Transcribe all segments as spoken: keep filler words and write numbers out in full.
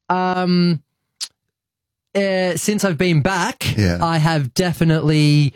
Um, uh, since I've been back, Yeah. I have definitely,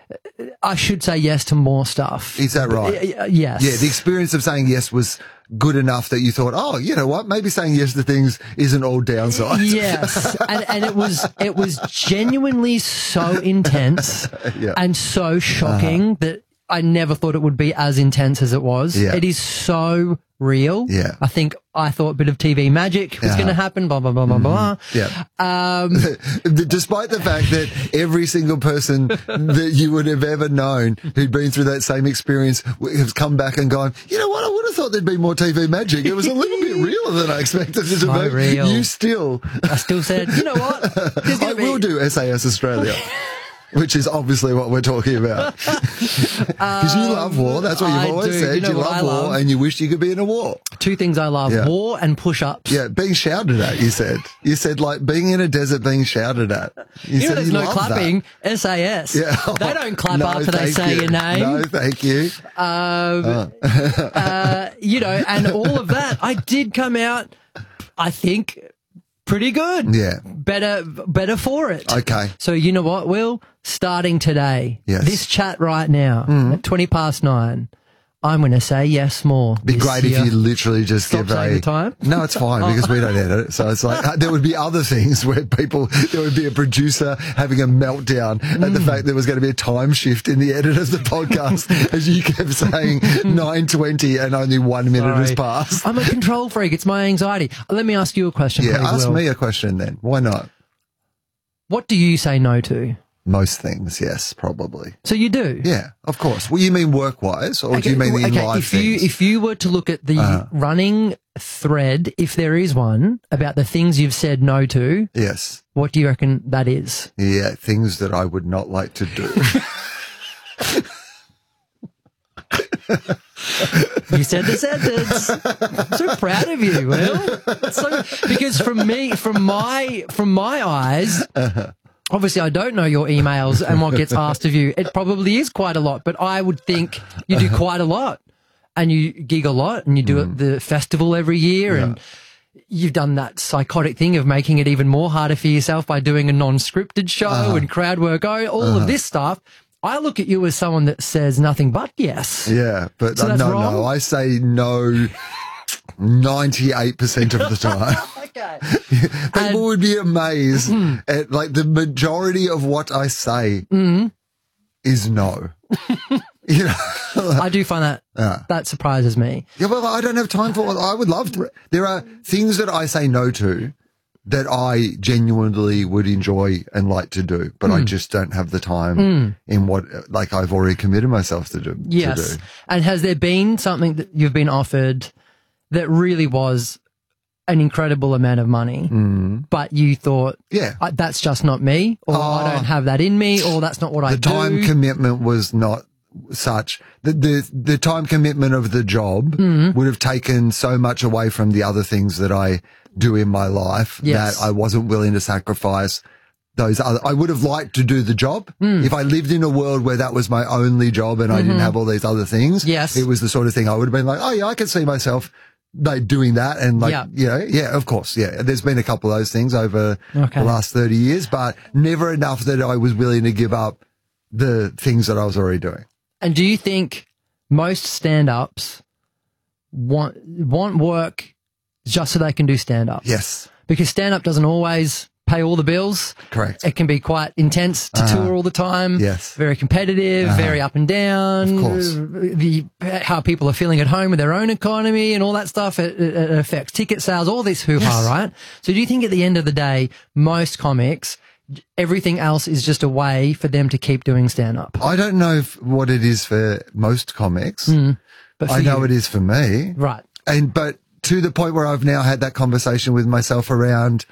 I should say yes to more stuff. Is that right? Uh, yes. Yeah, the experience of saying yes was good enough that you thought, oh, you know what, maybe saying yes to things isn't all downsides. Yes, and, and it was it was genuinely so intense Yeah. and so shocking uh-huh. that I never thought it would be as intense as it was. Yeah. It is so real. Yeah. I think I thought a bit of T V magic was Uh-huh. going to happen, blah, blah, blah, blah, blah. Yeah. Um, Despite the fact that every single person that you would have ever known who'd been through that same experience has come back and gone, you know what, I would have thought there'd be more T V magic. It was a little bit realer than I expected it So to be. real. You still... I still said, you know what? There's I gonna will be- do S A S Australia. Which is obviously what we're talking about. Because you love war. That's what you've I always do. said. You know You, what love I war love? and you wish you could be in a war. Two things I love, Yeah. war and push-ups. Yeah, being shouted at, you said. You said, like, being in a desert being shouted at. You Even said there's you no love clapping, S A S. That. Yeah. They don't clap No, after they thank say you. your name. No, thank you. Um, uh, you know, and all of that, I did come out, I think, pretty good. Yeah. Better, better for it. Okay. So you know what, Will? Starting today, Yes. this chat right now at twenty past nine, I'm going to say yes more. Be this great year. if you literally just Stop give saying a the time? No, it's fine because we don't edit it. So it's like uh, there would be other things where people there would be a producer having a meltdown at the fact there was going to be a time shift in the edit of the podcast as you kept saying nine twenty and only one minute has Sorry. passed. I'm a control freak. It's my anxiety. Let me ask you a question, Yeah, please, ask Will. me a question then. Why not? What do you say no to? Most things, yes, probably. So you do? Yeah, of course. Well, you mean work-wise, or do you mean in okay, life if you things? if you were to look at the Uh-huh. running thread, if there is one, about the things you've said no to, Yes. what do you reckon that is? Yeah, things that I would not like to do. You said the sentence. I'm so proud of you, Will. So, because from me, from my from my eyes, obviously I don't know your emails and what gets asked of you. It probably is quite a lot, but I would think you do quite a lot, and you gig a lot, and you do it the festival every year, and you've done that psychotic thing of making it even more harder for yourself by doing a non-scripted show and crowd work, oh, all of this stuff. I look at you as someone that says nothing but yes. Yeah, but So uh, that's no, wrong? no, I say no ninety-eight percent of the time. Okay. People And- would be amazed at like the majority of what I say is no. You know, I do find that Yeah. that surprises me. yeah, well, I don't have time for it. I would love to. There are things that I say no to that I genuinely would enjoy and like to do, but I just don't have the time in what, like, I've already committed myself to do. Yes. To do. And has there been something that you've been offered that really was an incredible amount of money, but you thought, Yeah. "Uh, that's just not me, or I don't have that in me, or that's not what I The do. time commitment was not such. The, the, the time commitment of the job Mm-hmm. would have taken so much away from the other things that I do in my life Yes. that I wasn't willing to sacrifice those other. I would have liked to do the job. Mm. If I lived in a world where that was my only job and I didn't have all these other things, Mm-hmm. Yes. it was the sort of thing I would have been like, oh yeah, I can see myself like doing that. And like, Yeah. you know, yeah, of course. Yeah. There's been a couple of those things over Okay. the last thirty years, but never enough that I was willing to give up the things that I was already doing. And do you think most stand-ups want want work just so they can do stand-up? Yes. Because stand-up doesn't always pay all the bills. Correct. It can be quite intense to tour all the time. Yes. Very competitive, very up and down. Of course. The, how people are feeling at home with their own economy and all that stuff. It, it, it affects ticket sales, all this hoo-ha, Yes. right? So do you think at the end of the day, most comics, everything else is just a way for them to keep doing stand-up? I don't know if, what it is for most comics. But for I know you- it is for me. Right. And, but to the point where I've now had that conversation with myself around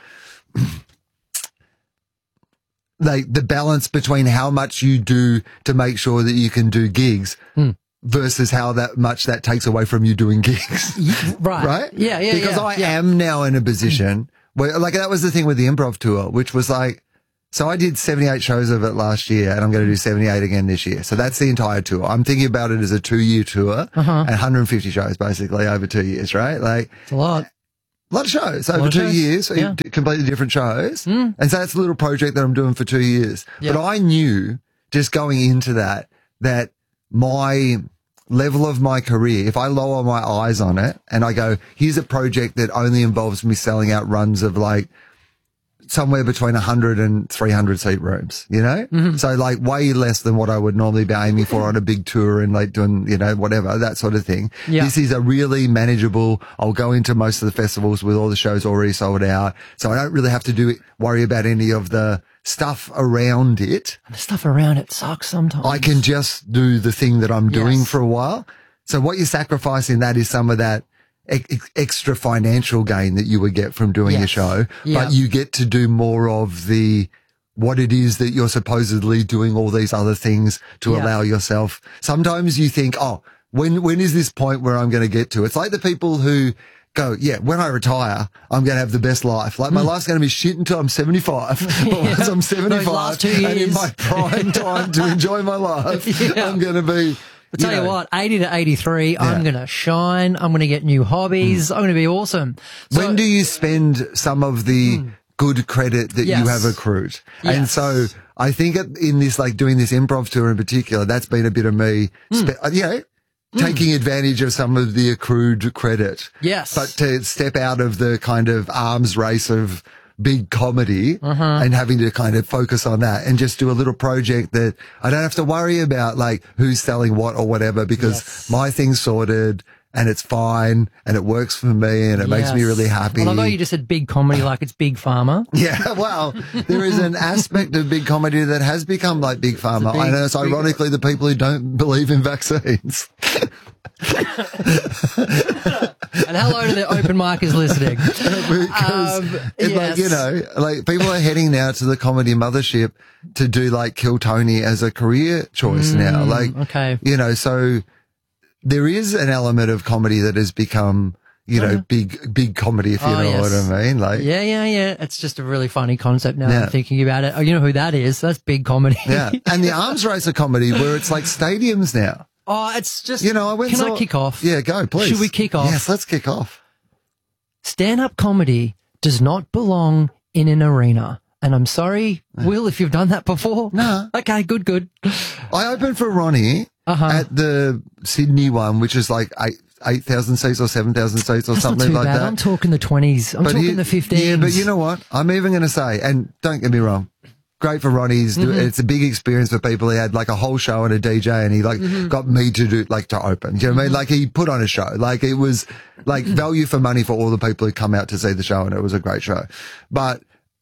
like the balance between how much you do to make sure that you can do gigs versus how that much that takes away from you doing gigs. Right. Right? Yeah, yeah, Because yeah, I yeah. am now in a position where, like, that was the thing with the improv tour, which was like, so I did seventy-eight shows of it last year and I'm going to do seventy-eight again this year. So that's the entire tour. I'm thinking about it as a two year tour Uh-huh. and one hundred fifty shows basically over two years, right? Like, It's a lot. A lot of shows over of two shows. years, so Yeah. completely different shows. Mm. And so that's a little project that I'm doing for two years. Yeah. But I knew just going into that, that my level of my career, if I lower my eyes on it and I go, here's a project that only involves me selling out runs of like somewhere between one hundred and three hundred seat rooms, you know? Mm-hmm. So like way less than what I would normally be aiming for on a big tour and like doing, you know, whatever, that sort of thing. Yeah. This is a really manageable, I'll go into most of the festivals with all the shows already sold out. So I don't really have to do it, worry about any of the stuff around it. The stuff around it sucks sometimes. I can just do the thing that I'm doing Yes. for a while. So what you're sacrificing, that is some of that ex- extra financial gain that you would get from doing a Yes. show, Yeah. but you get to do more of the, what it is that you're supposedly doing all these other things to Yeah. allow yourself. Sometimes you think, oh, when, when is this point where I'm going to get to? It's like the people who go, yeah, when I retire, I'm going to have the best life. Like my life's going to be shit until I'm seventy-five. But once I'm seventy-five last two and in years. my prime time to enjoy my life, Yeah. I'm going to be, I'll tell you, know, what, eighty to eighty-three, I'm Yeah. going to shine. I'm going to get new hobbies. I'm going to be awesome. So, when do you spend some of the good credit that you Yes. have accrued? And Yes. so I think it- in this, like doing this improv tour in particular, that's been a bit of me, spe- you know, taking advantage of some of the accrued credit. Yes. But to step out of the kind of arms race of big comedy Uh-huh. and having to kind of focus on that and just do a little project that I don't have to worry about like who's selling what or whatever, because Yes. my thing's sorted and it's fine and it works for me and it makes me Yes. really happy. Well, I know you just said big comedy like it's Big Pharma. Yeah, well, there is an aspect of big comedy that has become like Big Pharma. big- I know it's big- ironically the people who don't believe in vaccines. And hello to the open micers listening. Because Um, it's like, you yes. know, like people are heading now to the comedy mothership to do like Kill Tony as a career choice now. Like, Mm, okay. you know, so there is an element of comedy that has become, you know, big, big comedy, if you Oh, know yes. what I mean. Like, Yeah, yeah, yeah. It's just a really funny concept now Yeah. I'm thinking about it. Oh, you know who that is? That's big comedy. yeah. And the arms race of comedy where it's like stadiums now. Oh, it's just, You know, I went can and I saw- kick off? Yeah, go, please. Should we kick off? Yes, let's kick off. Stand-up comedy does not belong in an arena. And I'm sorry, Will, if you've done that before. No. Okay, good, good. I opened for Ronnie Uh-huh. at the Sydney one, which is like eight eight thousand seats or seven thousand seats or That's not something too like bad. that. I'm talking the twenties. I'm talking he- the fifteens. Yeah, but you know what? I'm even going to say, and don't get me wrong, great for Ronnie. He's do- Mm-hmm. It's a big experience for people. He had like a whole show and a D J, and he like Mm-hmm. got me to do like to open. Do you know what I mean? Like he put on a show. Like it was like Mm-hmm. value for money for all the people who come out to see the show, and it was a great show. But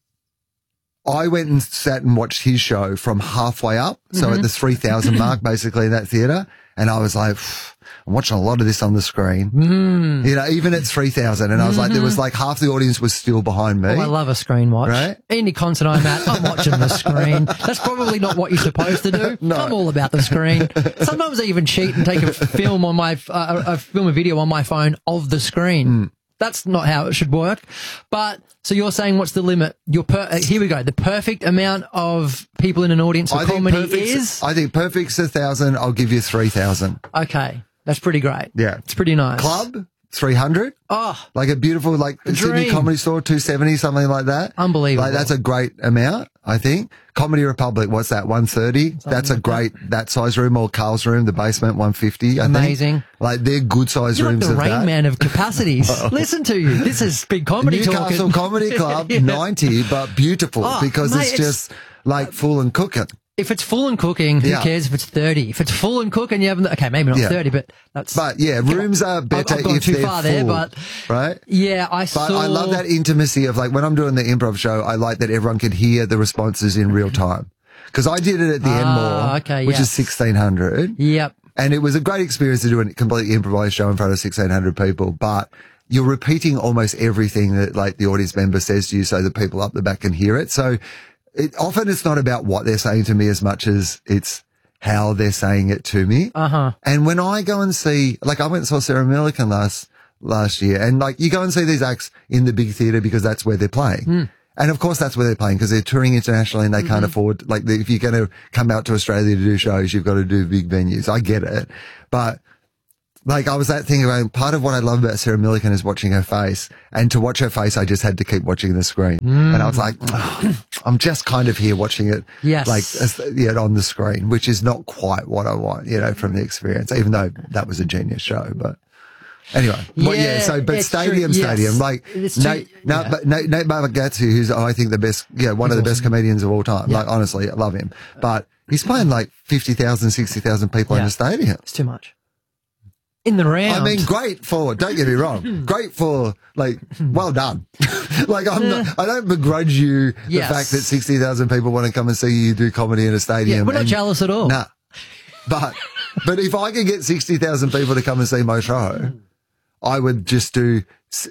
I went and sat and watched his show from halfway up, so Mm-hmm. at the three thousand mark, basically in that theater, and I was like, "Phew, I'm watching a lot of this on the screen. Mm. You know, even at three thousand, and I was like, there was like half the audience was still behind me. Oh, I love a screen watch. Right? Any concert I'm at, I'm watching the screen. That's probably not what you're supposed to do. No. I'm all about the screen. Sometimes I even cheat and take a film on my, uh, a film a video on my phone of the screen. Hmm. That's not how it should work. But so you're saying, what's the limit? Your per- uh, here we go. The perfect amount of people in an audience for I think comedy perfect's- is I think perfect's a thousand. I'll give you three thousand. okay. That's pretty great. Yeah. It's pretty nice. Club three hundred. Oh, Like a beautiful, like Sydney dream. Comedy Store two seventy, something like that. Unbelievable. Like that's a great amount, I think. Comedy Republic, what's that? one thirty. That's a like great that. size room, or Carl's room, the basement, one fifty. I Amazing. Think. Like they're good size you're like rooms the of Rain that. Man of capacities. Listen to you. This is big comedy Newcastle talking. Comedy Club, Yeah. ninety, but beautiful Oh, because mate, it's it's- just like full and cooking. If it's full and cooking, who Yeah. cares if it's thirty? If it's full and cooking, you haven't. Okay, maybe not Yeah. thirty, but that's. But yeah, rooms are I've- better I've gone if too they're far full, there, but right? yeah, I But saw. I love that intimacy of like when I'm doing the improv show, I like that everyone can hear the responses in real time. Because I did it at the Ah, Enmore, okay, which yes. is sixteen hundred. Yep. And it was a great experience to do a completely improvised show in front of sixteen hundred people. But you're repeating almost everything that like the audience member says to you so that people up the back can hear it. So it, often it's not about what they're saying to me as much as it's how they're saying it to me. Uh huh. And when I go and see, like I went and saw Sarah Millican last, last year, and like you go and see these acts in the big theatre because that's where they're playing. Hmm. And of course that's where they're playing because they're touring internationally and they Mm-hmm. can't afford, like if you're going to come out to Australia to do shows, you've got to do big venues. I get it. But like I was that thing about part of what I love about Sarah Millican is watching her face, and to watch her face, I just had to keep watching the screen. Mm. And I was like, oh, I'm just kind of here watching it, yes. like, as, yeah, on the screen, which is not quite what I want, you know, from the experience, even though that was a genius show, but. Anyway, yeah, well, yeah. So, but stadium, true. stadium, yes. like it's Nate, true. no, yeah. but Nate, Nate Bargatze, who's I think the best, yeah, one He's of the awesome. best comedians of all time. Yeah. Like honestly, I love him. But he's playing like fifty thousand, sixty thousand people yeah. in a stadium. It's too much. In the round. I mean, great for. Don't get me wrong. Great for. Like, well done. Like, I'm. Not, I don't begrudge you the Yes. fact that sixty thousand people want to come and see you do comedy in a stadium. Yeah, we're not and, jealous at all. Nah. But but if I could get sixty thousand people to come and see my show, I would just do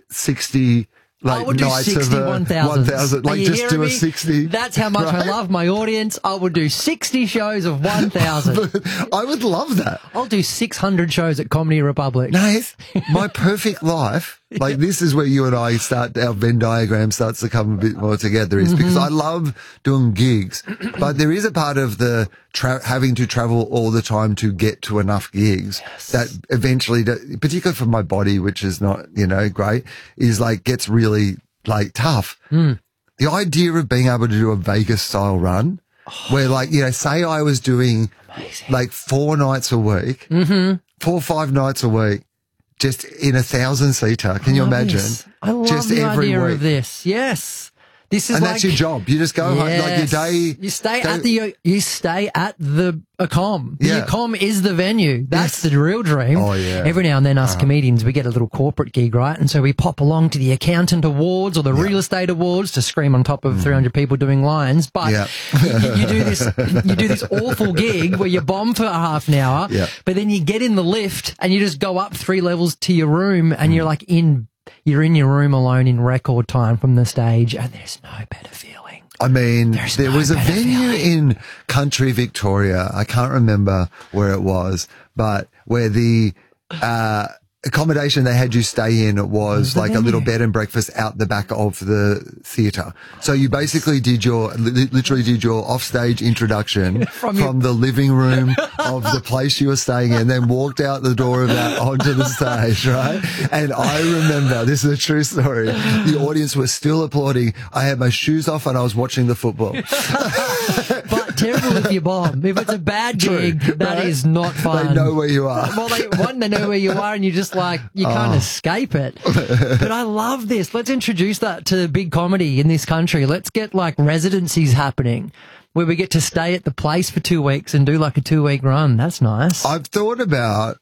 sixty like I would do nights sixty, of one thousand. like just do a sixty. That's how much right? I love my audience. I would do sixty shows of one thousand. I would love that. I'll do six hundred shows at Comedy Republic. Nice. My perfect life, like this is where you and I start, our Venn diagram starts to come a bit more together, is because I love doing gigs, but there is a part of the tra- having to travel all the time to get to enough gigs Yes. that eventually, particularly for my body, which is not, you know, great, is like gets really like tough. Mm. The idea of being able to do a Vegas style run where like, you know, say I was doing Amazing. like four nights a week, Mm-hmm. four or five nights a week, just in a thousand seater. Can you I love imagine? this. I love just the every idea week. of this. Yes. This is And like, that's your job. You just go home, like your Yes. day. You stay go- at the you stay at the Acom. The Yeah. Acom is the venue. That's Yes. the real dream. Oh, yeah. Every now and then, us comedians, we get a little corporate gig, right? And so we pop along to the accountant awards or the real estate awards to scream on top of three hundred people doing lines. But Yeah. you, you do this, you do this awful gig where you bomb for a half an hour, Yeah. but then you get in the lift and you just go up three levels to your room and you're like in. You're in your room alone in record time from the stage, and there's no better feeling. I mean, There's there no was a better venue feeling. in country Victoria. I can't remember where it was, but where the uh, accommodation they had you stay in was the like a little venue? bed and breakfast out the back of the theatre. So you basically did your, li- literally did your offstage introduction From from, your- the living room of the place you were staying in, then walked out the door of that onto the stage, right? And I remember, this is a true story, the audience was still applauding. I had my shoes off and I was watching the football. But terrible if you bomb. If it's a bad True, gig, that is right? not fun. They know where you are. Well, they, one, they know where you are, and you just like, you can't escape it. But I love this. Let's introduce that to big comedy in this country. Let's get like residencies happening where we get to stay at the place for two weeks and do like a two week run. That's nice. I've thought about,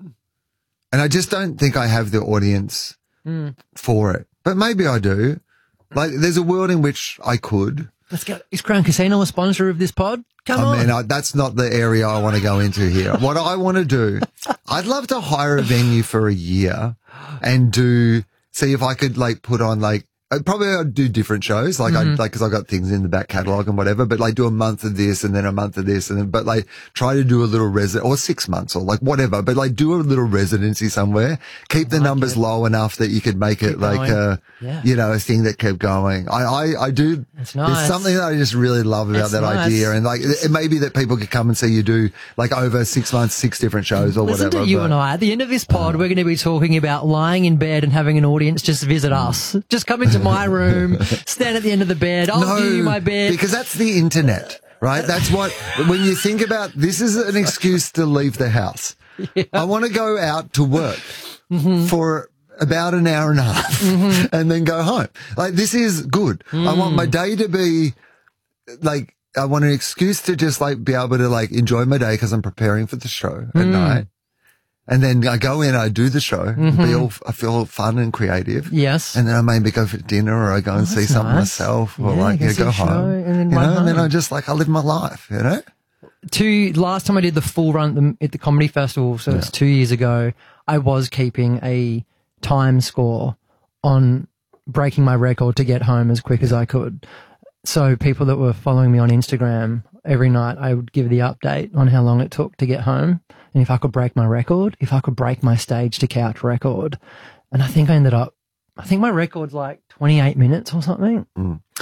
and I just don't think I have the audience Mm. for it, but maybe I do. Like, there's a world in which I could. Let's go. Is Crown Casino a sponsor of this pod? Come I on. mean, I, that's not the area I want to go into here. What I want to do, I'd love to hire a venue for a year and do, see if I could like put on like, I'd probably I'd do different shows, like Mm-hmm. I like because I got things in the back catalogue and whatever. But like do a month of this and then a month of this and then, but like try to do a little resident or six months or like whatever. But like do a little residency somewhere. Keep the like numbers it. low enough that you could make it Keep like going. a Yeah. you know a thing that kept going. I I, I do. That's There's nice. something that I just really love about That's that nice. idea, and like it, it may be that people could come and see you do like over six months, six different shows or Listen whatever. to you but- and I. At the end of this pod, we're going to be talking about lying in bed and having an audience just visit us. Just come into my room, stand at the end of the bed. I'll give you my bed. because that's the internet, right? That's what, when you think about, this is an excuse to leave the house. I want to go out to work Mm-hmm. for about an hour and a half Mm-hmm. and then go home. Like, this is good. I want Mm. my day to be like, I want an excuse to just like be able to like enjoy my day because I'm preparing for the show at Mm. night. And then I go in, I do the show, Mm-hmm. be all, I feel fun and creative. Yes. And then I maybe go for dinner or I go and see that's something nice. myself or Yeah, like go yeah, see go a show home. and then you run know, and then home. I just like, I live my life, you know? two last time I did the full run at the, at the comedy festival, so it's two years ago, I was keeping a time score on breaking my record to get home as quick as I could. So people that were following me on Instagram, every night I would give the update on how long it took to get home. And if I could break my record, if I could break my stage to couch record. And I think I ended up, I think my record's like twenty-eight minutes or something. Mm.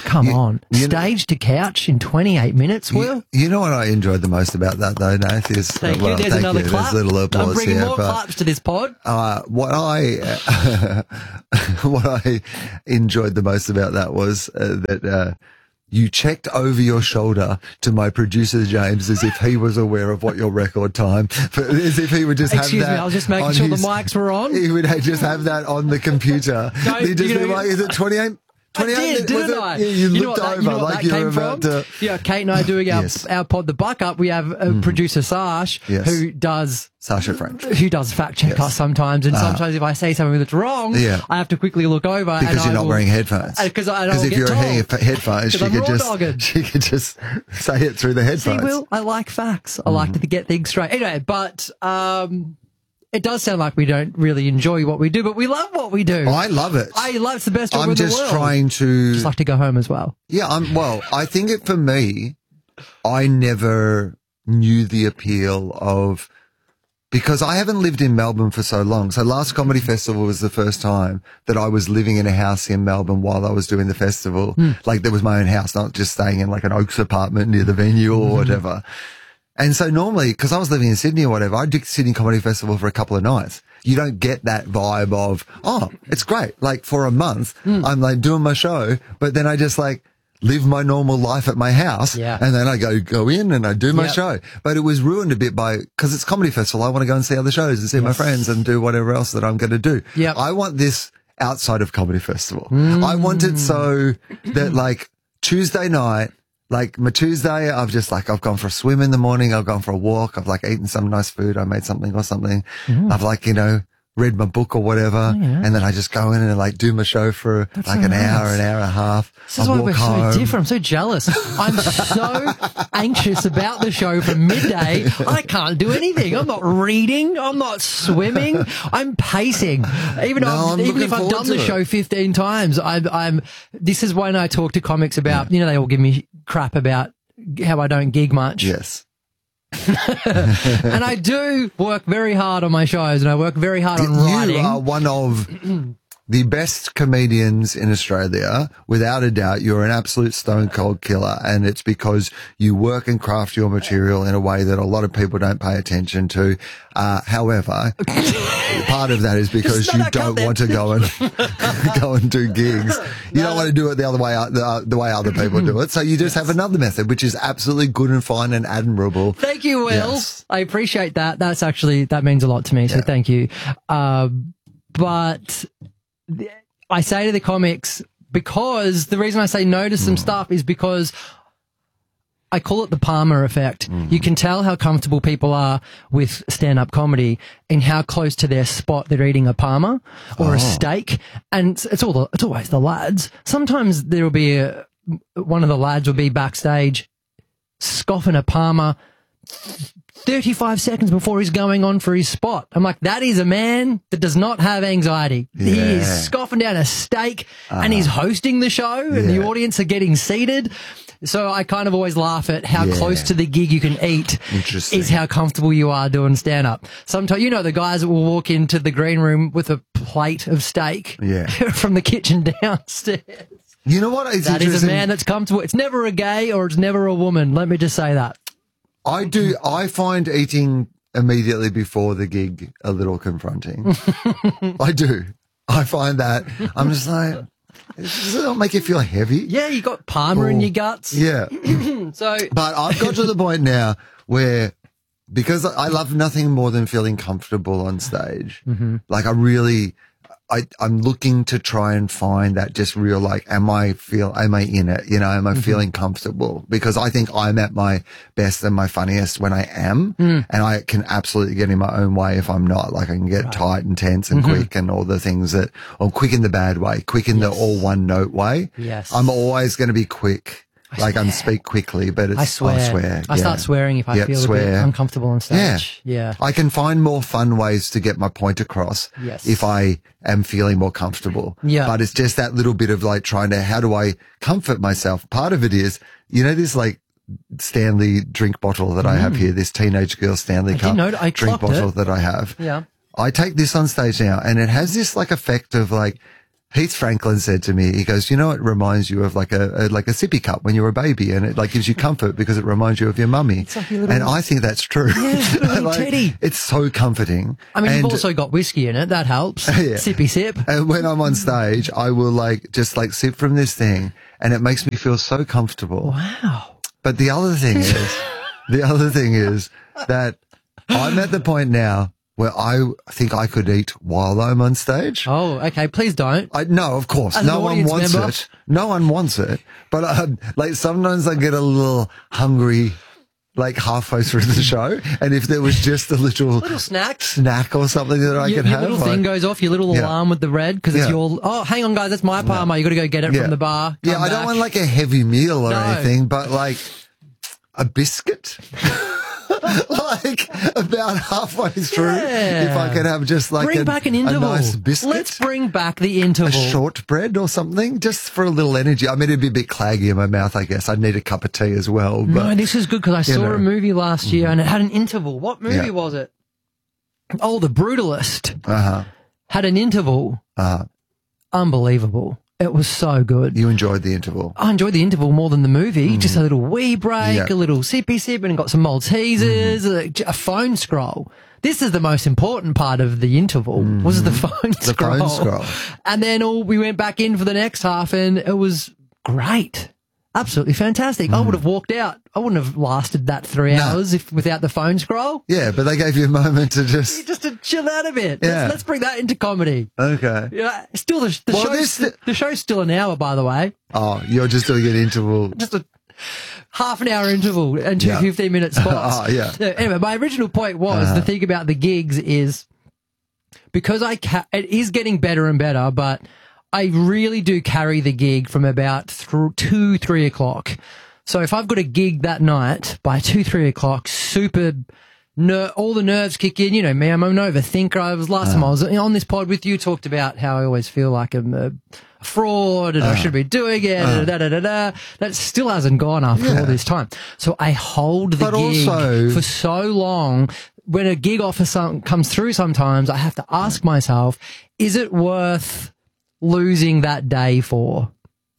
Come You- on. you know- Stage to couch in twenty-eight minutes, Will? You, you know what I enjoyed the most about that, though, Nath? Is, Thank well, you. There's thank another you. clap. There's little I'm applause bringing here, more but, claps to this pod. Uh, what I what I enjoyed the most about that was uh, that uh, you checked over your shoulder to my producer James as if he was aware of what your record time, as if he would just Excuse have that. me, I was just making on sure his- the mics were on. He would just have that on the computer. No, He'd just you be know- like, "Is it twenty-eight?" I did, minutes? Was didn't it? I? Yeah, you, know looked what that, over you know what like that you were came about from? to. Yeah, Kate and I doing our, Yes. our pod, The Buck Up. We have a producer, Sash, Yes. who does Sasha French. who does fact check Yes. us sometimes. And sometimes if I say something that's wrong, Yeah. I have to quickly look over. and Because I you're not will- wearing headphones. Because I don't Because if get you're told. wearing he- headphones, she 'Cause I'm could raw just dogging. she could just say it through the See, headphones. Will, I like facts. I like to get things straight. Anyway, but um, it does sound like we don't really enjoy what we do, but we love what we do. I love it. I love it's the best job I'm in the just world. trying to. Just like to go home as well. Yeah, I'm. Well, I think it for me. I never knew the appeal of because I haven't lived in Melbourne for so long. So last comedy festival was the first time that I was living in a house in Melbourne while I was doing the festival. Like there was my own house, not just staying in like an Oaks apartment near the venue or whatever. And so normally, because I was living in Sydney or whatever, I did Sydney Comedy Festival for a couple of nights. You don't get that vibe of, oh, it's great. Like for a month, I'm like doing my show, but then I just like live my normal life at my house. Yeah. And then I go, go in and I do my Yep. show. But it was ruined a bit by, because it's comedy festival. I want to go and see other shows and see my friends and do whatever else that I'm going to do. Yep. I want this outside of comedy festival. I want it so that like Tuesday night, like my Tuesday, I've just like, I've gone for a swim in the morning. I've gone for a walk. I've like eaten some nice food. I made something or something. I've like, you know, read my book or whatever. And then I just go in and like do my show for like so an hour, nice. an hour and a half. This is I why walk we're home. so different. I'm so jealous. I'm so anxious about the show from midday. I can't do anything. I'm not reading. I'm not swimming. I'm pacing. Even, No, though I'm even looking if I've forward done to the it. show fifteen times, I'm, I'm, this is when I talk to comics about, you know, they all give me crap about how I don't gig much. Yes. And I do work very hard on my shows and I work very hard on writing. You are one of the best comedians in Australia. Without a doubt, you're an absolute stone cold killer. And it's because you work and craft your material in a way that a lot of people don't pay attention to. Uh, however, part of that is because Just you not don't that want to go and go and do gigs. You don't want to do it the other way, the, the way other people do it. So you just have another method, which is absolutely good and fine and admirable. Thank you, Will. Yes. I appreciate that. That's actually, that means a lot to me. So Yeah. thank you. Um, but th- I say to the comics, because the reason I say no to some stuff is because I call it the Palmer effect. You can tell how comfortable people are with stand-up comedy and how close to their spot they're eating a Palmer or a steak. And it's, it's all the, it's always the lads. Sometimes there will be a, one of the lads will be backstage scoffing a Palmer thirty-five seconds before he's going on for his spot. I'm like, that is a man that does not have anxiety. He Yeah. is scoffing down a steak and he's hosting the show and the Yeah. audience are getting seated. So I kind of always laugh at how Yeah. close to the gig you can eat Interesting. is how comfortable you are doing stand up. Sometimes, you know, the guys that will walk into the green room with a plate of steak Yeah. from the kitchen downstairs. You know what is That is a interesting? man that's comfortable. It's never a gay or it's never a woman. Let me just say that. I do. I find eating immediately before the gig a little confronting. I do. I find that I'm just like, does it not make you feel heavy? Yeah, you got Palmer in Oh, your guts. Yeah. So But I've got to the point now where, because I love nothing more than feeling comfortable on stage. Mm-hmm. Like I really, I, I'm looking to try and find that just real, like, am I feel, am I in it? You know, am I Mm-hmm. feeling comfortable? Because I think I'm at my best and my funniest when I am. Mm. And I can absolutely get in my own way if I'm not. Like I can get tight and tense and Mm-hmm. quick and all the things that, or quick in the bad way, quick in the all one note way. Yes. I'm always going to be quick. Like I'm speak quickly, but it's, I swear. I swear. I yeah. start swearing if I Yep, feel a swear. bit uncomfortable on stage. Yeah. I can find more fun ways to get my point across Yes. if I am feeling more comfortable. Yeah. But it's just that little bit of like trying to, how do I comfort myself? Part of it is, you know, this like Stanley drink bottle that I have here, this teenage girl Stanley did cup know- I drink clocked bottle it. that I have. Yeah. I take this on stage now and it has this like effect of like, Heath Franklin said to me, he goes, you know, it reminds you of like a, a like a sippy cup when you were a baby, and it like gives you comfort because it reminds you of your mummy. Like little, and I think that's true. Yeah, like, teddy. It's so comforting. I mean, and, you've also got whiskey in it. That helps. Yeah. Sippy sip. And when I'm on stage, I will like just like sip from this thing, and it makes me feel so comfortable. Wow. But the other thing is, the other thing is that I'm at the point now where I think I could eat while I'm on stage. Oh, okay. Please don't. I no, of course, As no an one audience wants member. it. No one wants it. But um, like sometimes I get a little hungry, like halfway through the show, and if there was just a little Little snacks. snack or something that I Your, could your have, little like, thing goes off, your little Yeah. alarm with the red, because it's Yeah. your, oh, hang on, guys, that's my Parma. You got to go get it yeah. from the bar. Yeah, come I don't back. want like a heavy meal or No. anything, but like a biscuit. Like about halfway through, Yeah. if I could have just like Bring a, back an a interval. nice biscuit, Let's bring back the a interval. shortbread or something, just for a little energy. I mean, it'd be a bit claggy in my mouth, I guess. I'd need a cup of tea as well. But No, this is good because I saw know. a movie last year and it had an interval. What movie Yeah. was it? Oh, The Brutalist uh huh, had an interval. uh huh. Unbelievable. It was so good. You enjoyed the interval. I enjoyed the interval more than the movie. Just a little wee break, Yeah. a little sippy sip, and got some Maltesers, a, a phone scroll. This is the most important part of the interval, was the phone The scroll. phone scroll. And then all, we went back in for the next half, and it was great. Absolutely fantastic. I would have walked out. I wouldn't have lasted that three No. hours if without the phone scroll. Yeah, but they gave you a moment to just. Just to chill out a bit. Yeah. Let's, let's bring that into comedy. Okay. Yeah, still the, the Well, show's, this- the show's still an hour, by the way. Oh, you're just doing an interval. Just a half an hour interval and two Yeah. fifteen minute spots. Oh, yeah. So anyway, my original point was Uh-huh. the thing about the gigs is because I ca- it is getting better and better, but I really do carry the gig from about th- two, three o'clock. So if I've got a gig that night by two, three o'clock, super, ner- all the nerves kick in. You know me, I'm an overthinker. I was last time I was on this pod with you, talked about how I always feel like I'm a, a fraud and I should be doing it. Da, da, da, da, da. That still hasn't gone after Yeah. all this time. So I hold the But gig also- for so long. When a gig offer some, comes through, sometimes I have to ask myself, is it worth losing that day for?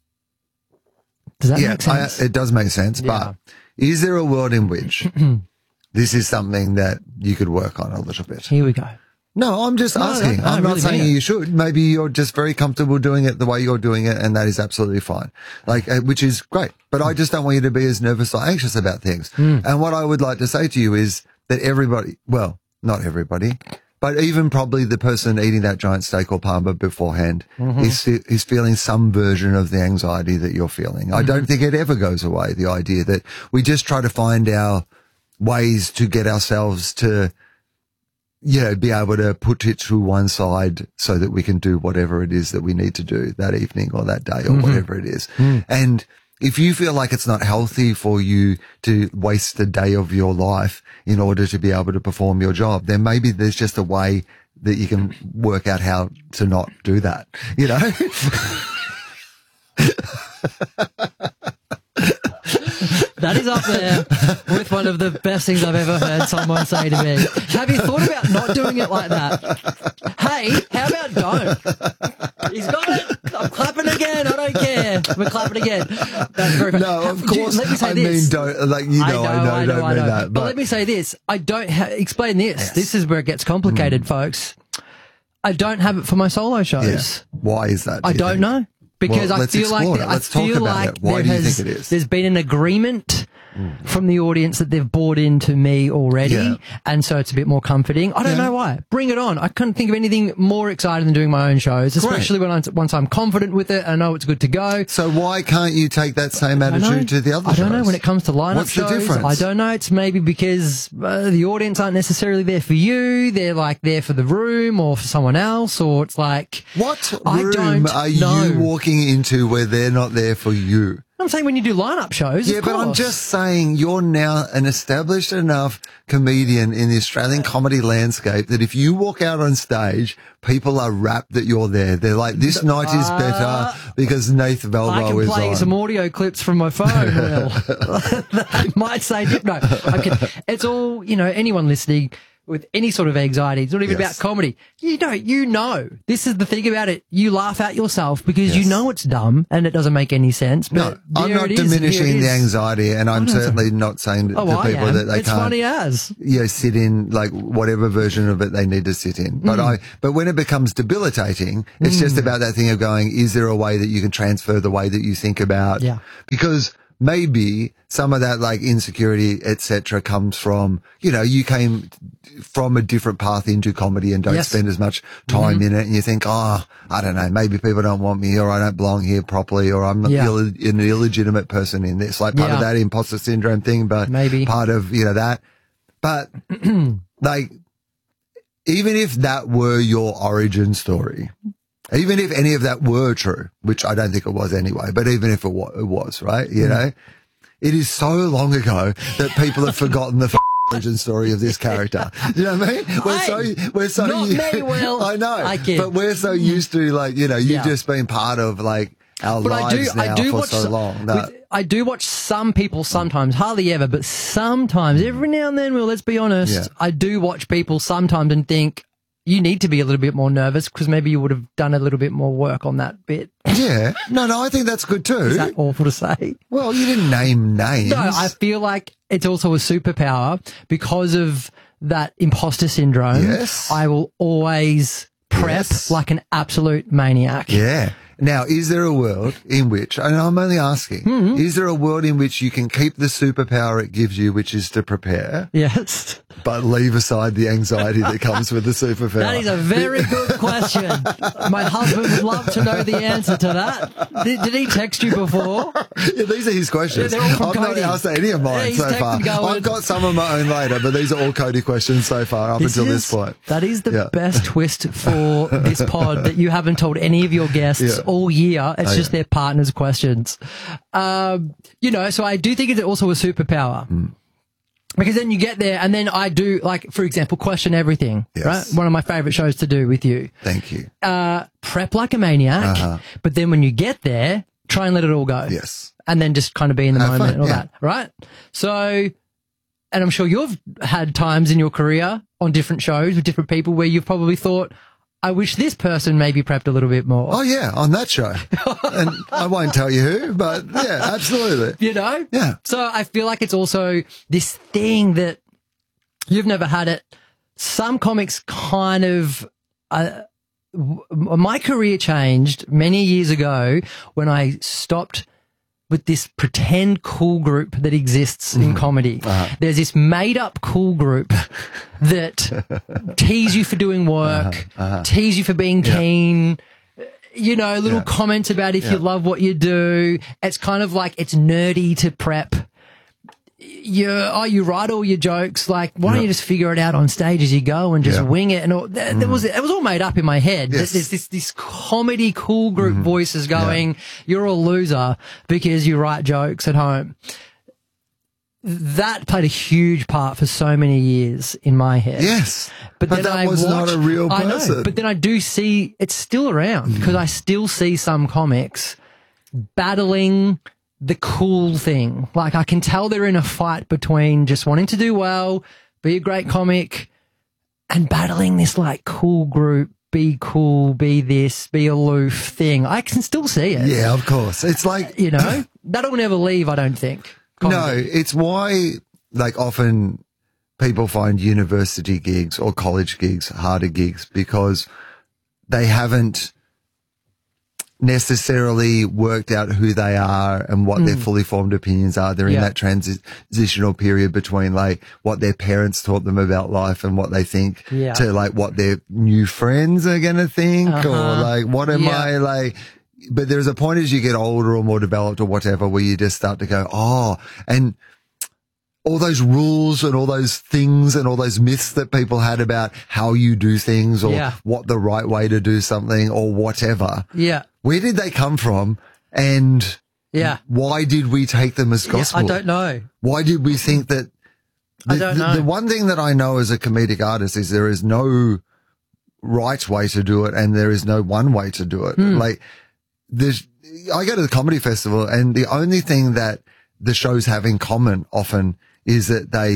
Does that Yeah, make sense? I, it does make sense. Yeah. But is there a world in which this is something that you could work on a little bit? Here we go. No, I'm just No, asking. no, I I'm not really saying mean it. you should. Maybe you're just very comfortable doing it the way you're doing it, and that is absolutely fine. Like, uh, which is great. But I just don't want you to be as nervous or anxious about things. Hmm. And what I would like to say to you is that everybody, well, not everybody, but even probably the person eating that giant steak or parma beforehand Mm-hmm. is fe- is feeling some version of the anxiety that you're feeling. Mm-hmm. I don't think it ever goes away. The idea that we just try to find our ways to get ourselves to, you know, be able to put it to one side so that we can do whatever it is that we need to do that evening or that day or Mm-hmm. whatever it is. Mm. And if you feel like it's not healthy for you to waste a day of your life in order to be able to perform your job, then maybe there's just a way that you can work out how to not do that, you know? That is up there with one of the best things I've ever heard someone say to me. Have you thought about not doing it like that? Hey, how about don't? He's got it. I'm clapping again. I don't care. We're clapping again. That's very funny. No, of Do- course. Let me say I this. mean, don't, like, you know, I know, I don't mean that. But, But, let me say this. I don't ha- explain this. Yes. This is where it gets complicated, folks. I don't have it for my solo shows. yeah. Why is that? do I you don't think? know because Well, I let's feel like explore the- it. I Let's talk feel about like it. Why there do you has think it is? there's been an agreement from the audience that they've bought into me already, Yeah. and so it's a bit more comforting. I don't Yeah. know why. Bring it on! I couldn't think of anything more exciting than doing my own shows, especially when I'm once I'm confident with it. I know it's good to go. So why can't you take that same I know. attitude to the other I don't know shows? when it comes to lineup What's the shows. difference? I don't know. It's maybe because uh, the audience aren't necessarily there for you. They're like there for the room or for someone else, or it's like What I room don't are know. you walking into where they're not there for you? I'm saying when you do lineup shows. Yeah, of but I'm course. just saying you're now an established enough comedian in the Australian comedy landscape that if you walk out on stage, people are rapt that you're there. They're like, this night is better because Nath I Velvo can is play on. some audio clips from my phone, Will. That might say, no, I'm kidding. It's all, you know, anyone listening, with any sort of anxiety. It's not even Yes. about comedy. You know, you know, this is the thing about it. You laugh at yourself because you Yes. know it's dumb and it doesn't make any sense. No, But I'm there not it is, here it diminishing the is. anxiety, and I'm certainly not saying to, Oh, to I people am. that they It's can't, funny as. you know, sit in like whatever version of it they need to sit in. But Mm. I, but when it becomes debilitating, it's just about that thing of going, is there a way that you can transfer the way that you think about? Yeah. Because maybe some of that like insecurity, et cetera, comes from, you know, you came from a different path into comedy and don't Yes. spend as much time Mm-hmm. in it. And you think, oh, I don't know, maybe people don't want me, or I don't belong here properly, or I'm not Yeah. Ill- an illegitimate person in this, like part of Yeah. that imposter syndrome thing, but Maybe. part of, you know, that. But like, even if that were your origin story, even if any of that were true, which I don't think it was anyway, but even if it was, it was right, you know, it is so long ago that people have forgotten the f- origin story of this character. Do you know what I mean? We're Hey, so, we're so, not me, Will. I know, I kid. but we're so used to like, you know, you've Yeah. just been part of like our But I do, lives now I do for watch so some- long. That, with- I do watch some people sometimes, hardly ever, but sometimes, every now and then, well, let's be honest, Yeah. I do watch people sometimes and think, you need to be a little bit more nervous because maybe you would have done a little bit more work on that bit. yeah, no, no, I think that's good too. Is that awful to say? Well, you didn't name names. No, I feel like it's also a superpower because of that imposter syndrome. Yes. I will always prep Yes. like an absolute maniac. Yeah. Now, is there a world in which, and I'm only asking, Hmm. is there a world in which you can keep the superpower it gives you, which is to prepare, Yes. but leave aside the anxiety that comes with the superpower? That is a very good question. My husband would love to know the answer to that. Did, did he text you before? Yeah, these are his questions. Yeah, they're all from I've not Cody. asked any of Yeah, mine he's so texting far. going- I've got some of my own later, but these are all Cody questions so far up This until is- this point. That is the Yeah. best twist for this pod that you haven't told any of your guests Yeah. all year. It's Oh, just yeah. their partner's questions. Um, you know, so I do think it's also a superpower. Hmm. Because then you get there and then I do, like, for example, question everything, Yes. right? One of my favorite shows to do with you. Thank you. Uh, prep like a maniac, Uh-huh. but then when you get there, try and let it all go. Yes. And then just kind of be in the Have moment fun, and all yeah. that, right? So, and I'm sure you've had times in your career on different shows with different people where you've probably thought, I wish this person maybe prepped a little bit more. Oh, yeah, on that show. And I won't tell you who, but yeah, absolutely. You know? Yeah. So I feel like it's also this thing that you've never had it. Some comics kind of, uh, w- my career changed many years ago when I stopped with this pretend cool group that exists in comedy. There's this made up cool group that tease you for doing work, tease you for being keen, you know, little Yeah. comments about if you love what you do. It's kind of like it's nerdy to prep. You oh, you write all your jokes. Like, why don't you just figure it out on stage as you go and just Yeah. wing it? And all, that, that was it was all made up in my head. Yes. There's this this comedy cool group voices going, "You're a loser because you write jokes at home." That played a huge part for so many years in my head. Yes. But, But then that I was not watch- a real I know, person. but then I do see it's still around because I still see some comics battling the cool thing. Like I can tell they're in a fight between just wanting to do well, be a great comic, and battling this like cool group, be cool, be this, be aloof thing. I can still see it. Yeah, of course. It's like, You know, that'll never leave, I don't think. no, Comedy. it's why, like, often people find university gigs or college gigs harder gigs because they haven't necessarily worked out who they are and what their fully formed opinions are. They're in Yeah. that transi- transitional period between like what their parents taught them about life and what they think Yeah. to like what their new friends are going to think or Uh-huh. like, what am Yeah. I like? But there's a point as you get older or more developed or whatever where you just start to go, oh, and all those rules and all those things and all those myths that people had about how you do things or Yeah. what the right way to do something or whatever. Yeah. Where did they come from? And Yeah. why did we take them as Yeah, gospel? I don't know. Why did we think that? The, I don't the- know. the one thing that I know as a comedic artist is there is no right way to do it and there is no one way to do it. Hmm. Like there's, I go to the comedy festival and the only thing that the shows have in common often is that they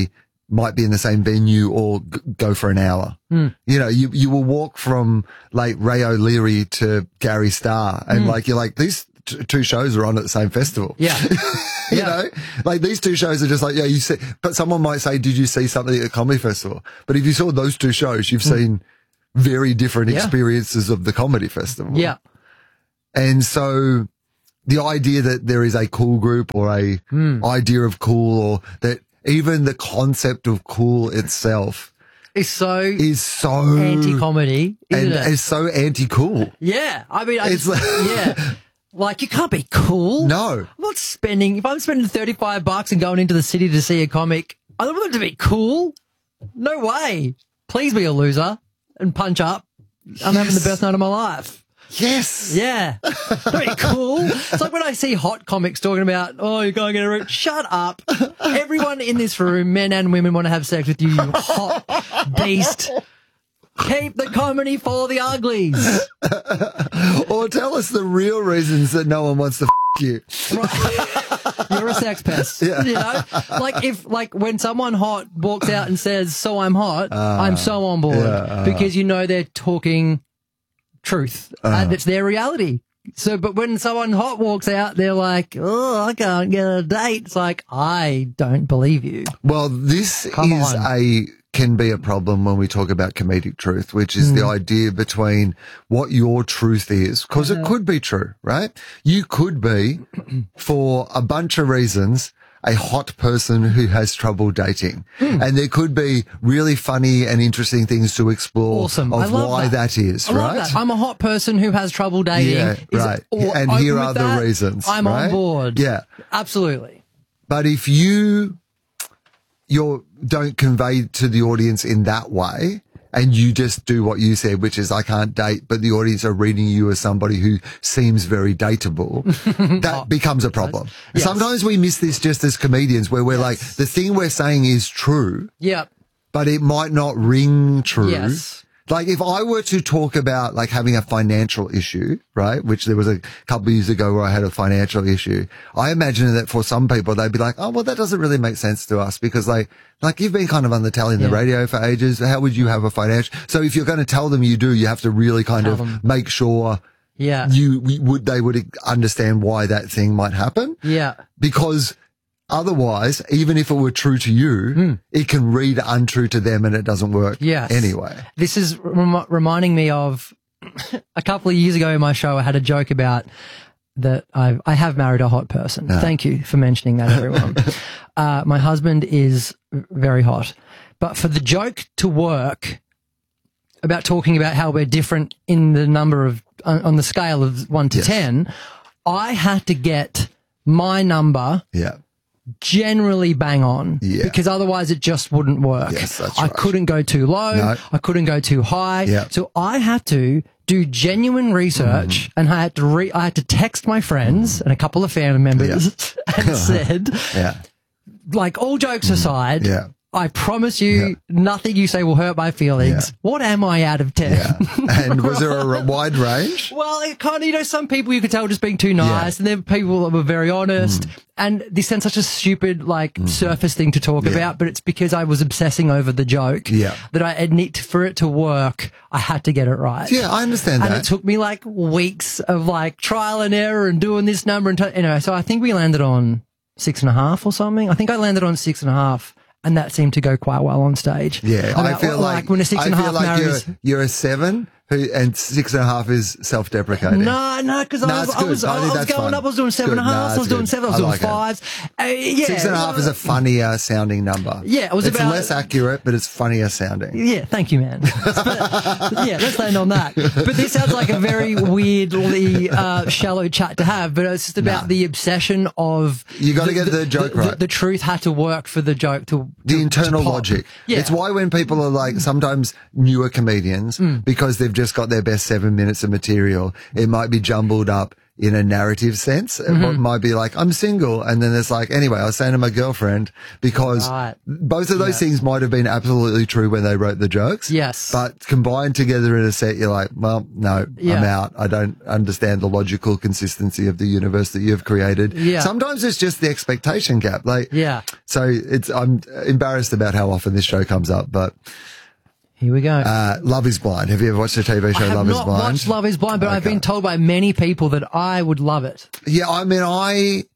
might be in the same venue or g- go for an hour. Mm. You know, you, you will walk from like Ray O'Leary to Gary Starr and mm. like, you're like, these t- two shows are on at the same festival. Yeah. you yeah. know, like these two shows are just like, yeah, you see, but someone might say, did you see something at the comedy festival? But if you saw those two shows, you've mm. seen very different yeah. experiences of the comedy festival. Yeah. And so the idea that there is a cool group or a mm. idea of cool, or that even the concept of cool itself is so is so anti-comedy, isn't and it? It's so anti-cool. Yeah, I mean, I it's just, like, yeah, like you can't be cool. No, I'm not spending. If I'm spending thirty-five bucks and going into the city to see a comic, I don't want them to be cool. No way. Please be a loser and punch up. I'm yes. having the best night of my life. Yes. Yeah. Very cool. It's like when I see hot comics talking about, oh, you're going to get a room. Shut up. Everyone in this room, men and women, want to have sex with you, you hot beast. Keep the comedy for the uglies. Or tell us the real reasons that no one wants to f*** you. Right. You're a sex pest. Yeah. You know? Like if, like when someone hot walks out and says, so I'm hot, uh, I'm so on board. Yeah, uh, because you know they're talking truth uh, and it's their reality. So, but when someone hot walks out, they're like, oh, I can't get a date. It's like, I don't believe you. Well, this Come is on. a, can be a problem when we talk about comedic truth, which is mm. the idea between what your truth is, because uh, it could be true, right? You could be, for a bunch of reasons, a hot person who has trouble dating. Mm. And there could be really funny and interesting things to explore awesome. of I love why that. that is, I right? love that. I'm a hot person who has trouble dating. Yeah, is right. Or and here are the that, reasons. I'm right? on board. Yeah. Absolutely. But if you you don't convey to the audience in that way, and you just do what you said, which is I can't date, but the audience are reading you as somebody who seems very dateable, that oh, becomes a problem. Yes. Sometimes we miss this just as comedians, where we're yes. like, the thing we're saying is true, yep. but it might not ring true. Yes. Like if I were to talk about like having a financial issue, right, which there was a couple of years ago where I had a financial issue, I imagine that for some people they'd be like, oh, well, that doesn't really make sense to us because they, like you've been kind of on the telly and yeah. the radio for ages. How would you have a financial? So if you're going to tell them you do, you have to really kind tell of them. make sure yeah. you we would, they would understand why that thing might happen. Yeah. Because otherwise, even if it were true to you, mm. it can read untrue to them and it doesn't work yes. anyway. This is rem- reminding me of a couple of years ago in my show, I had a joke about that I I have married a hot person. No. Thank you for mentioning that, everyone. uh, my husband is very hot. But for the joke to work about talking about how we're different in the number of, on, on the scale of one to yes. ten, I had to get my number yeah. generally bang on yeah. because otherwise it just wouldn't work. Yes, that's I right. couldn't go too low. No. I couldn't go too high. Yeah. So I had to do genuine research mm. and I had to re- I had to text my friends mm. and a couple of family members yeah. and said, yeah. like all jokes mm. aside, yeah. I promise you, yeah. nothing you say will hurt my feelings. Yeah. What am I out of ten? Yeah. And was there a wide range? Well, it kind of, you know, some people you could tell just being too nice, yeah. and then people that were very honest. Mm. And this sounds such a stupid, like, mm. surface thing to talk yeah. about, but it's because I was obsessing over the joke yeah. that I need for it to work. I had to get it right. Yeah, I understand and that. And it took me like weeks of like trial and error and doing this number and t- anyway. So I think we landed on six and a half or something. I think I landed on six and a half. And that seemed to go quite well on stage. Yeah, and I that, feel like, like when a six I and a feel half like marries. You're, you're a seven, who, and six and a half is self-deprecating. No, no, because no, I was, I was, I was going fun. up. I was doing seven good. and a half. No, I was doing good. seven. I was I doing like fives. Uh, yeah, six and a half is a funnier sounding number. Yeah, it was it's about. It's less accurate, but it's funnier sounding. Yeah, thank you, man. but, but yeah, let's land on that. But this sounds like a very weirdly uh, shallow chat to have. But it's just about nah. the obsession of. You got to get the, the joke the, right. The, the truth had to work for the joke to. The to, internal to logic. Yeah. It's why when people are like sometimes newer comedians, mm. because they've just got their best seven minutes of material, it might be jumbled up in a narrative sense. Mm-hmm. It might be like, I'm single. And then it's like, anyway, I was saying to my girlfriend, because Right. both of those Yeah. things might have been absolutely true when they wrote the jokes. Yes. But combined together in a set, you're like, well, no, Yeah. I'm out. I don't understand the logical consistency of the universe that you've created. Yeah. Sometimes it's just the expectation gap. Like, Yeah. so it's, I'm embarrassed about how often this show comes up, but, Here we go. uh, Love is Blind. Have you ever watched the T V show I have Love is not Blind? watched Love is Blind, but I've Okay. been told by many people that I would love it. Yeah, I mean, I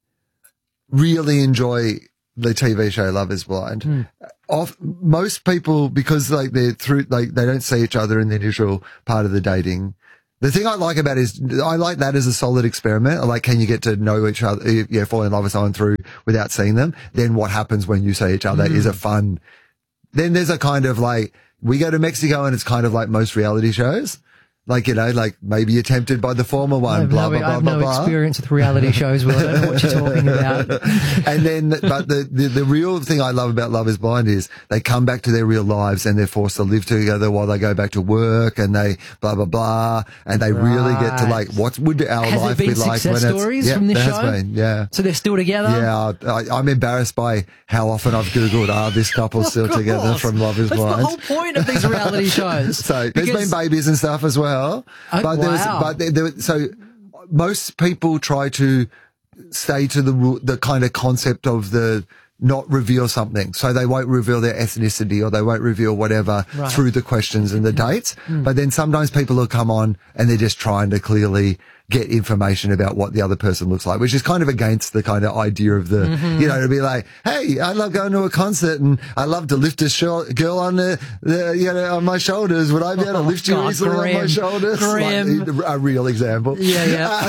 really enjoy the T V show Love is Blind. Hmm. Off, most people, because like they're through, like they don't see each other in the initial part of the dating. The thing I like about it is I like that as a solid experiment. I like, can you get to know each other, yeah, fall in love with someone through without seeing them? Then what happens when you see each other Hmm. is a fun. Then there's a kind of like, we go to Mexico and it's kind of like most reality shows. Like, you know, like maybe you're tempted by the former I one, have blah, no, blah, I blah, have blah, no blah. experience with reality shows, Will. I don't know what you're talking about. And then, but the, the, the real thing I love about Love is Blind is they come back to their real lives and they're forced to live together while they go back to work and they blah, blah, blah. And they really get to like, what would our Has there life been be like success when it's, stories yeah, from this there show? has been, yeah. So they're still together? Yeah, I, I'm embarrassed by how often I've Googled, are this couple still Of together course. from Love is That's Blind? the whole point of these reality shows. So there's Because- been babies and stuff as well. Oh, but there was, wow. but there, there, so most people try to stay to the ru- the kind of concept of the not reveal something. So they won't reveal their ethnicity or they won't reveal whatever Right. through the questions and the dates. But then sometimes people will come on and they're just trying to clearly get information about what the other person looks like, which is kind of against the kind of idea of the, you know, to be like, hey, I love going to a concert and I love to lift a sh- girl on the, the, you know, on my shoulders. Would I be able to Oh, lift you God, easily on my grim, shoulders? grim. Like, a real example. Yeah, yeah.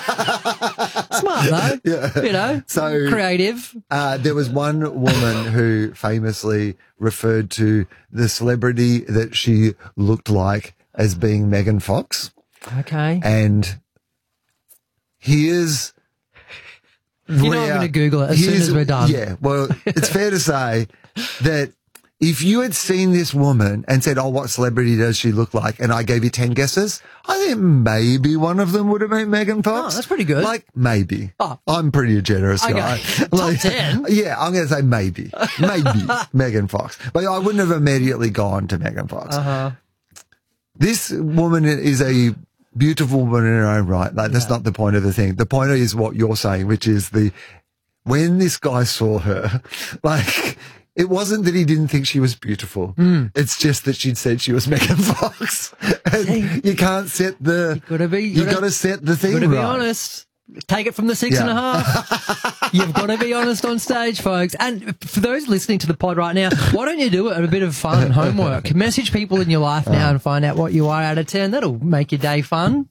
Okay. Smart, though. Yeah. You know, So- creative. Uh, there was one woman who famously referred to the celebrity that she looked like as being Megan Fox. Okay. And here's You know I'm going to Google it as soon here's- as we're done. Yeah, well, it's fair to say that if you had seen this woman and said, oh, what celebrity does she look like? And I gave you ten guesses, I think maybe one of them would have been Megan Fox. Oh, that's pretty good. Like, maybe. Oh. I'm pretty a generous Okay. guy. Top ten? Yeah, I'm going to say maybe. Maybe Megan Fox. But I wouldn't have immediately gone to Megan Fox. Uh-huh. This woman is a beautiful woman in her own right. Like, that's not the point of the thing. The point is what you're saying, which is the, when this guy saw her, like, it wasn't that he didn't think she was beautiful. Mm. It's just that she'd said she was Megan Fox. And See? you can't set the, Gotta be, you gotta, got to set the thing gotta right. be honest. Take it from the six Yeah. and a half. You've got to be honest on stage, folks. And for those listening to the pod right now, why don't you do it at a bit of fun and homework? Message people in your life now and find out what you are out of ten. That'll make your day fun.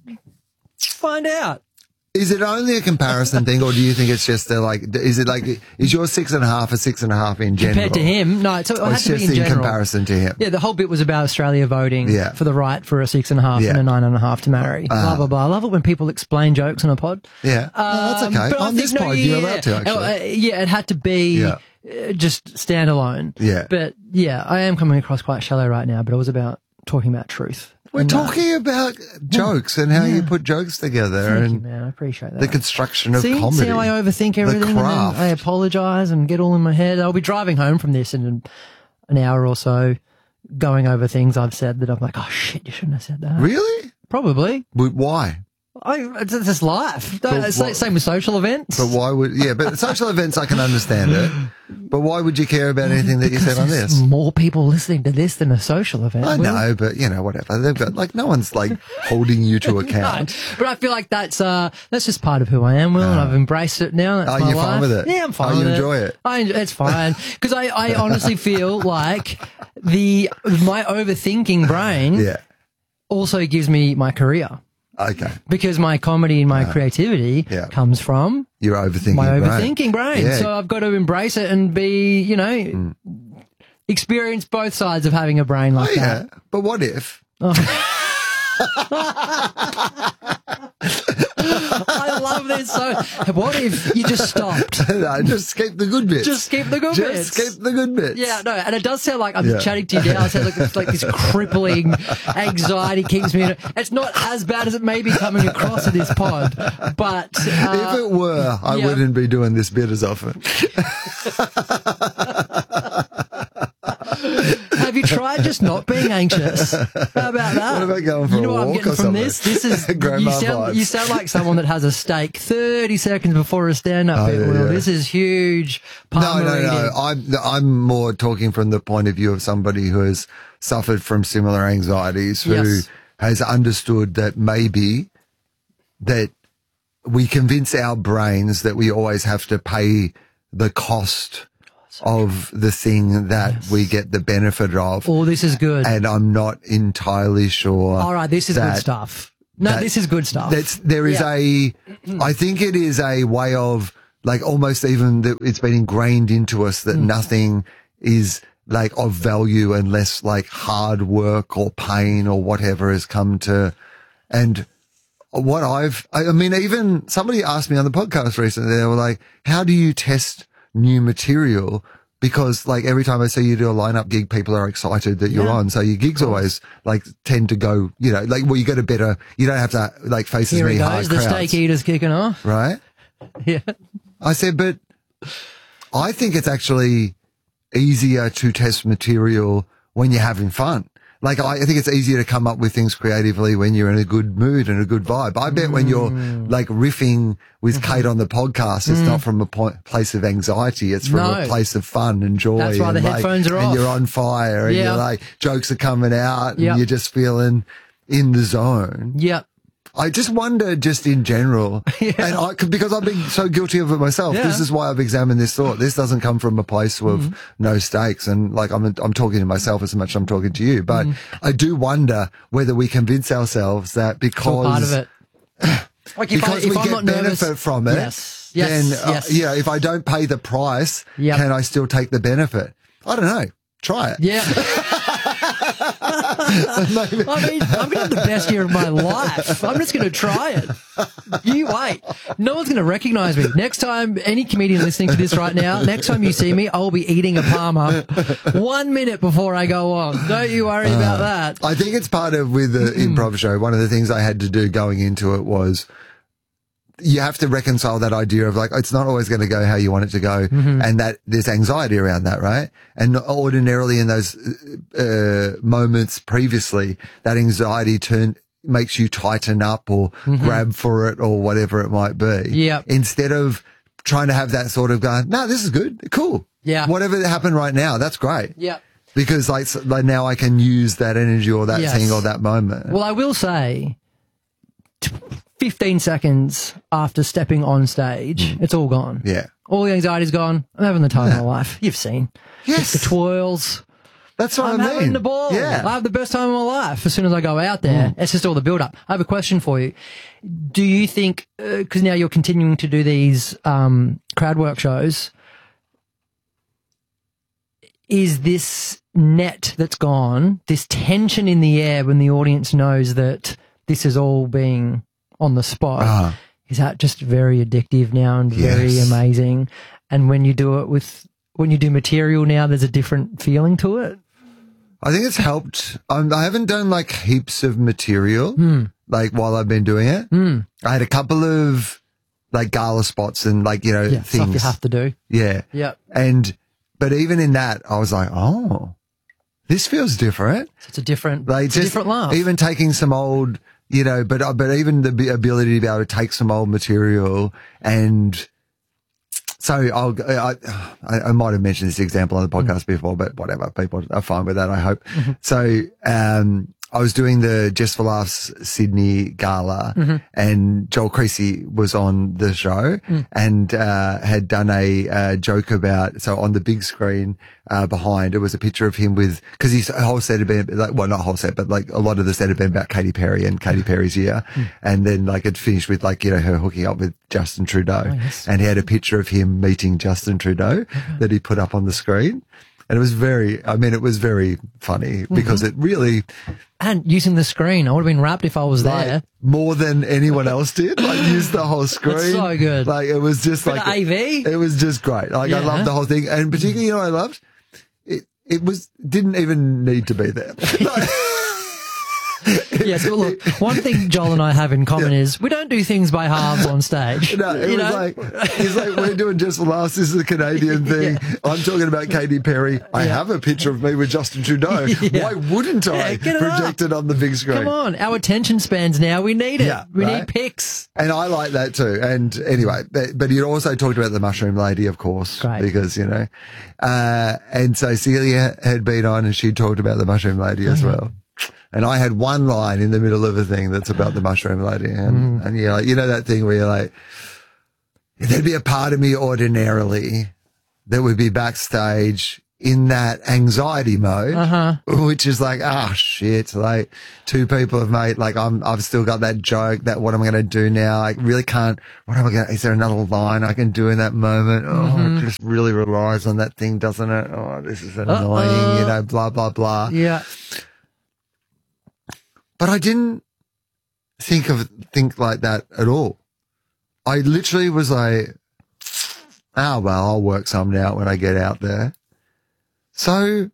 Find out. Is it only a comparison thing, or do you think it's just a, like, is it like, is your six and a half a six and a half in general? Compared to him, no, it's, it Or has it's to be just in in general. comparison to him? Yeah, the whole bit was about Australia voting Yeah. for the right for a six and a half Yeah. and a nine and a half to marry. Uh-huh. Blah, blah, blah. I love it when people explain jokes on a pod. Yeah. Oh, that's Um, okay. but I On think- this no, pod, yeah, you're allowed to, actually. Oh, uh, yeah, it had to be Yeah. uh, just standalone. Yeah. But yeah, I am coming across quite shallow right now, but it was about talking about truth. We're And, uh, talking about jokes and how you put jokes together Thank you, and man. I appreciate that. the construction of see, comedy. see how I overthink everything and then craft. I apologize and get all in my head. I'll be driving home from this in an, an hour or so, going over things I've said that I'm like, oh shit, you shouldn't have said that. Really? Probably. But why? I, it's just life. Don't- But it's what- same with social events. But why would, yeah, but social events, I can understand it. But why would you care about anything that you said on There's this? more people listening to this than a social event. I Will. know, but you know, whatever. They've got, like, no one's like holding you to No, account. but I feel like that's uh that's just part of who I am, Will, and I've embraced it now. That's Oh, my you're life. fine with it? Yeah, I'm fine Oh, with you it. enjoy it? I enjoy, it's fine because I, I honestly feel like the my overthinking brain Yeah. also gives me my career Okay. because my comedy and my creativity Yeah. comes from You're overthinking. my your brain. overthinking brain. Yeah. So I've got to embrace it and be, you know, experience both sides of having a brain Oh, like yeah. that. But what if? I love of this. So what if you just stopped? No, just keep the good bits. Just keep the good just bits. Just keep the good bits. Yeah, no, and it does sound like I'm Yeah. chatting to you now. It sounds like it's like this crippling anxiety keeps me in it. It's not as bad as it may be coming across in this pod, but uh, if it were, I yeah. wouldn't be doing this bit as often. have you tried just not being anxious? How about that? What about going for you know a what I'm walk getting or from something? this? This is Grandma you sound vibes. you sound like someone that has a steak thirty seconds before a stand-up. Oh, bit, yeah, Will. yeah. This is huge. No, Palmer no, no. eating. I'm I'm more talking from the point of view of somebody who has suffered from similar anxieties, who Yes. has understood that maybe that we convince our brains that we always have to pay the cost of the thing that we get the benefit of. Oh, this is good. And I'm not entirely sure. All right, this is that- good stuff. No, that- this is good stuff. That's there is Yeah. a, I think it is a way of like almost even that it's been ingrained into us that nothing is like of value unless like hard work or pain or whatever has come to, and what I've, I I mean, even somebody asked me on the podcast recently, they were like, how do you test new material? Because like every time I see you do a lineup gig, people are excited that you're Yeah. on. So your gigs always like tend to go, you know, like, well, you get a better, you don't have to like face as Here many it hard goes. The crowds, steak eater's kicking off. right? Yeah. I said, but I think it's actually easier to test material when you're having fun. Like, I, I think it's easier to come up with things creatively when you're in a good mood and a good vibe. I bet when you're like riffing with Kate on the podcast, it's not from a point, place of anxiety. It's from No. a place of fun and joy. That's why and the like- headphones are and off. you're on fire and Yeah. you're like, jokes are coming out and Yep. you're just feeling in the zone. Yep. I just wonder, just in general, and I, because I've been so guilty of it myself. Yeah. This is why I've examined this thought. This doesn't come from a place of no stakes, and like I'm, I'm talking to myself as much as I'm talking to you. But I do wonder whether we convince ourselves that It's all part of because it. Like if, I, because if we I'm get not benefit nervous, from it, yes, yes, then uh, yes. yeah, if I don't pay the price, Yep. can I still take the benefit? I don't know. Try it. Yeah. I mean, I'm going to have the best year of my life. I'm just going to try it. You wait. No one's going to recognize me. Next time, any comedian listening to this right now, next time you see me, I'll be eating a Parma one minute before I go on. Don't you worry about that. I think it's part of with the improv show. One of the things I had to do going into it was you have to reconcile that idea of like, it's not always going to go how you want it to go. And that there's anxiety around that, right? And ordinarily in those uh, moments previously, that anxiety turn makes you tighten up or grab for it or whatever it might be. Yep. Instead of trying to have that sort of going, no, this is good. Cool. Yeah. Whatever happened right now, that's great. Yeah. Because like, so- like now I can use that energy or that Yes. thing or that moment. Well, I will say, t- fifteen seconds after stepping on stage, it's all gone. Yeah. All the anxiety's gone. I'm having the time of my life. You've seen. Yes. The twirls. That's what I'm I mean. having the ball. Yeah. I have the best time of my life as soon as I go out there. It's just all the build up. I have a question for you. Do you think, because now you're continuing to do these um, crowd work shows, is this net that's gone, this tension in the air when the audience knows that this is all being on the spot, Ah. is that just very addictive now and very Yes. amazing? And when you do it with, when you do material now, there's a different feeling to it? I think it's helped. Um, I haven't done like heaps of material, like while I've been doing it. Mm. I had a couple of like gala spots and like, you know, Yeah, stuff things. you have to do. Yeah. Yeah. And, but even in that, I was like, oh, this feels different. It's a different, Like it's a just different laugh. even taking some old, you know, but, uh, but even the b- ability to be able to take some old material and, so I'll, I, I, I might have mentioned this example on the podcast before, but whatever, people are fine with that, I hope. So, um, I was doing the Just for Laughs Sydney gala and Joel Creasy was on the show and, uh, had done a, uh, joke about, so on the big screen, uh, behind, it was a picture of him with, cause his whole set had been, like, well, not whole set, but like a lot of the set had been about Katy Perry and Katy Perry's year. And then like it finished with like, you know, her hooking up with Justin Trudeau. yes. And he had a picture of him meeting Justin Trudeau that he put up on the screen. And it was very, I mean, it was very funny because mm-hmm. it really... And using the screen, I would have been wrapped if I was like, there. More than anyone else did. Like, used the whole screen. That's so good. Like, it was just For like... the A V? It was just great. Like, yeah. I loved the whole thing. And particularly, you know what I loved? It, it was, didn't even need to be there. Like, yes, well, look, one thing Joel and I have in common yeah. is we don't do things by halves on stage. No, it you was know? like, it's like, we're doing Just for Laughs. This is a Canadian thing. Yeah. I'm talking about Katy Perry. I yeah. have a picture of me with Justin Trudeau. Yeah. Why wouldn't I yeah, project it on the big screen? Come on. Our attention spans now. We need it. Yeah, we right? need pics. And I like that too. And anyway, but, but you also talked about the Mushroom Lady, of course. Great. Because, you know, uh, and so Celia had been on and she talked about the Mushroom Lady as mm-hmm. well. And I had one line in the middle of a thing that's about the Mushroom Lady. And, mm. and you're like, you know, that thing where you're like, there'd be a part of me ordinarily that would be backstage in that anxiety mode, uh-huh. which is like, oh shit, like two people have made, like I'm, I've still got that joke that what am I going to do now? I really can't, what am I going to, is there another line I can do in that moment? Oh, mm-hmm. it just really relies on that thing, doesn't it? Oh, this is annoying, Uh-oh. you know, blah, blah, blah. Yeah. But I didn't think of think like that at all. I literally was like, oh, well, I'll work something out when I get out there. So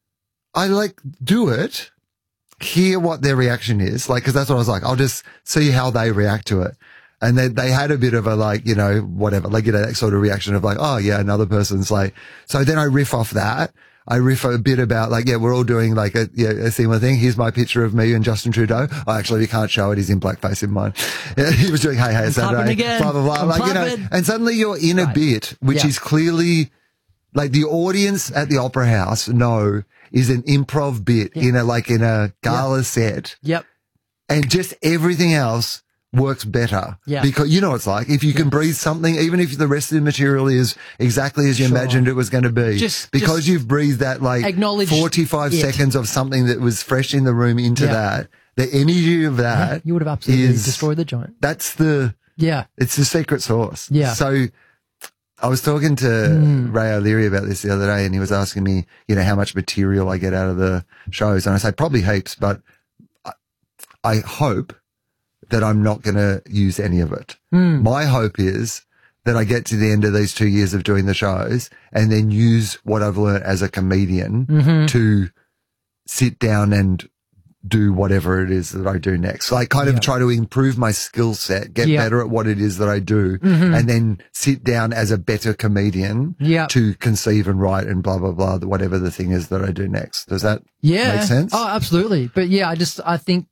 I like do it, hear what their reaction is. Like, cause that's what I was like. I'll just see how they react to it. And they, they had a bit of a like, you know, whatever, like, you know, that sort of reaction of like, oh yeah, another person's like, so then I riff off that. I riff a bit about like, yeah, we're all doing like a, yeah, a similar thing. Here's my picture of me and Justin Trudeau. Oh, actually, we can't show it. He's in blackface in mine. Yeah, he was doing, hey, hey, it's Saturday, blah, blah, blah. I'm like, clapping. you know, and suddenly you're in right. a bit, which yeah. is clearly like the audience at the Opera House know is an improv bit yeah. in a, like in a gala yep. set. Yep. And just everything else works better. Yeah. Because you know what it's like. If you can yes. breathe something, even if the rest of the material is exactly as you sure. imagined it was going to be, just, because just you've breathed that like forty-five it. seconds of something that was fresh in the room into yeah. that, the energy of that, yeah, you would have absolutely is, destroyed the joint. That's the, yeah, it's the secret sauce. Yeah. So I was talking to mm. Ray O'Leary about this the other day, and he was asking me, you know, how much material I get out of the shows. And I say probably heaps, but I, I hope that I'm not going to use any of it. Mm. My hope is that I get to the end of these two years of doing the shows and then use what I've learned as a comedian mm-hmm. to sit down and do whatever it is that I do next. Like kind of yeah. try to improve my skill set, get yeah. better at what it is that I do, mm-hmm. and then sit down as a better comedian yeah. to conceive and write and blah, blah, blah, whatever the thing is that I do next. Does that yeah. make sense? Oh, absolutely. But yeah, I just, I think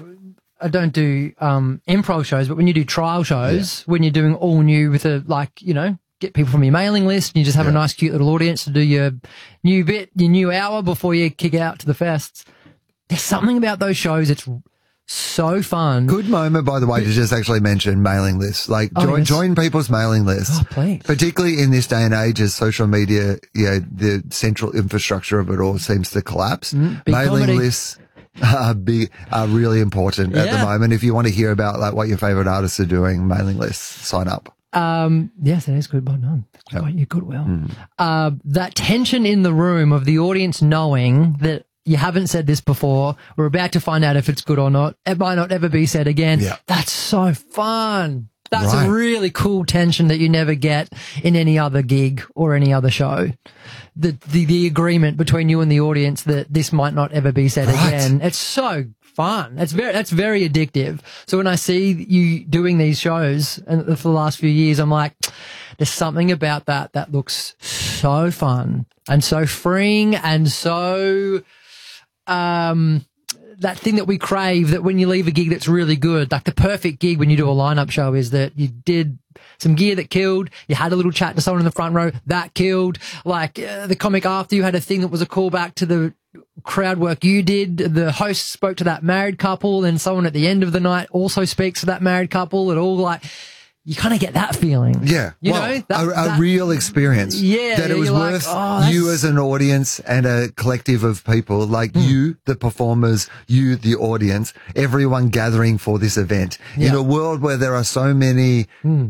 I don't do um, improv shows, but when you do trial shows, yeah. when you're doing all new with a, like, you know, get people from your mailing list and you just have yeah. a nice, cute little audience to do your new bit, your new hour before you kick out to the fests. There's something about those shows. It's so fun. Good moment, by the way, to just actually mention mailing lists. Like, oh, join, yes. join people's mailing lists. Oh, please. Particularly in this day and age as social media, you know, the central infrastructure of it all seems to collapse. Mm, mailing comedy. lists are, big, are really important yeah. at the moment. If you want to hear about like what your favorite artists are doing, mailing lists, sign up. Um, yes, that is good. Well done. You got your goodwill. Mm. Uh, that tension in the room of the audience knowing that you haven't said this before, we're about to find out if it's good or not. It might not ever be said again. Yeah. That's so fun. That's right. a really cool tension that you never get in any other gig or any other show. The, the, the agreement between you and the audience that this might not ever be said right. again. It's so fun. It's very, that's very addictive. So when I see you doing these shows and for the last few years, I'm like, there's something about that that looks so fun and so freeing and so, um, that thing that we crave, that when you leave a gig that's really good, like the perfect gig when you do a lineup show is that you did some gear that killed, you had a little chat to someone in the front row, that killed, like uh, the comic after you had a thing that was a callback to the crowd work you did, the host spoke to that married couple, and someone at the end of the night also speaks to that married couple, it all like, you kind of get that feeling. Yeah. You well, know? That, a, a that, real experience. Yeah. That yeah, it was worth like, oh, you as an audience and a collective of people, like mm. you, the performers, you, the audience, everyone gathering for this event. Yeah. In a world where there are so many mm.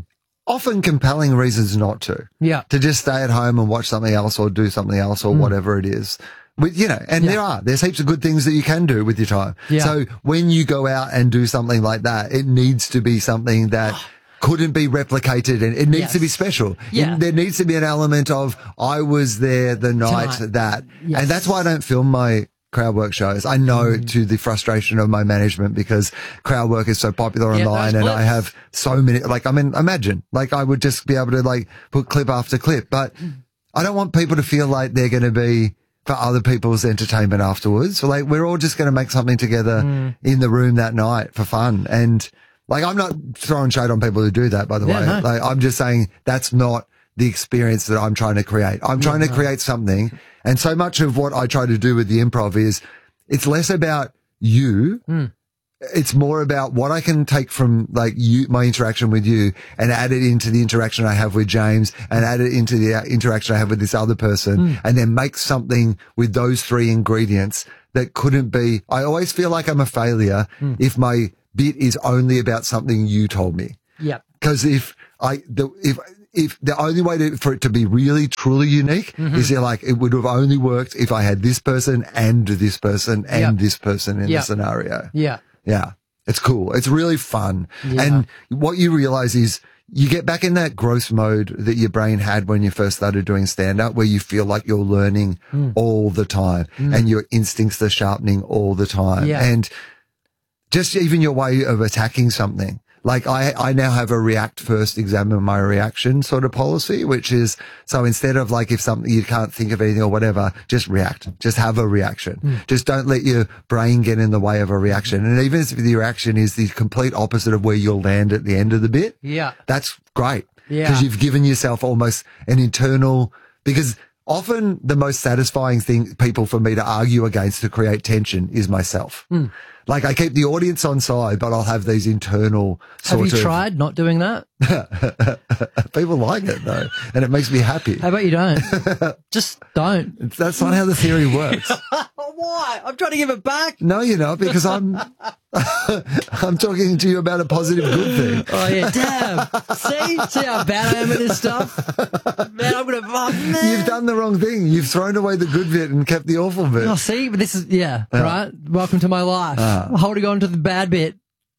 often compelling reasons not to. Yeah. To just stay at home and watch something else or do something else or mm. whatever it is. With, you know, and yeah. there are, there's heaps of good things that you can do with your time. Yeah. So when you go out and do something like that, it needs to be something that couldn't be replicated and it needs yes. to be special. Yeah. It, there needs to be an element of, I was there the night Tonight. that. Yes. And that's why I don't film my crowd work shows. I know mm. to the frustration of my management because crowd work is so popular yeah, online and I have so many, like, I mean, imagine, like I would just be able to like put clip after clip, but I don't want people to feel like they're going to be for other people's entertainment afterwards. So like, we're all just going to make something together mm. in the room that night for fun. And like, I'm not throwing shade on people who do that, by the yeah, way. No. Like, I'm just saying that's not the experience that I'm trying to create. I'm trying yeah, to create something. And so much of what I try to do with the improv is it's less about you. Mm. It's more about what I can take from like you, my interaction with you and add it into the interaction I have with James and add it into the interaction I have with this other person mm. and then make something with those three ingredients that couldn't be. I always feel like I'm a failure mm. if my bit is only about something you told me. Yeah. Cause if I, the, if, If the only way to, for it to be really truly unique mm-hmm. is you're like, it would have only worked if I had this person and this person and yep. this person in yep. the scenario. Yeah. Yeah. It's cool. It's really fun. Yeah. And what you realize is you get back in that growth mode that your brain had when you first started doing stand up where you feel like you're learning mm. all the time mm. and your instincts are sharpening all the time. Yeah. And just even your way of attacking something. Like I, I now have a react first, examine my reaction sort of policy, which is, so instead of like if something, you can't think of anything or whatever, just react, just have a reaction. Mm. Just don't let your brain get in the way of a reaction. And even if the reaction is the complete opposite of where you'll land at the end of the bit, yeah, that's great. Yeah. Because you've given yourself almost an internal, because often the most satisfying thing, people for me to argue against to create tension is myself. Mm. Like I keep the audience on side, but I'll have these internal sort of. Have you tried not doing that? People like it though, and it makes me happy. How about you don't? Just don't. That's not how the theory works. Why? I'm trying to give it back. No, you're not, because I'm I'm talking to you about a positive good thing. Oh yeah, damn. See, see how bad I am at this stuff. Man, I'm gonna. Oh, man. You've done the wrong thing. You've thrown away the good bit and kept the awful bit. Oh, see, but this is yeah, yeah. right. Welcome to my life. Uh. Holding on to the bad bit.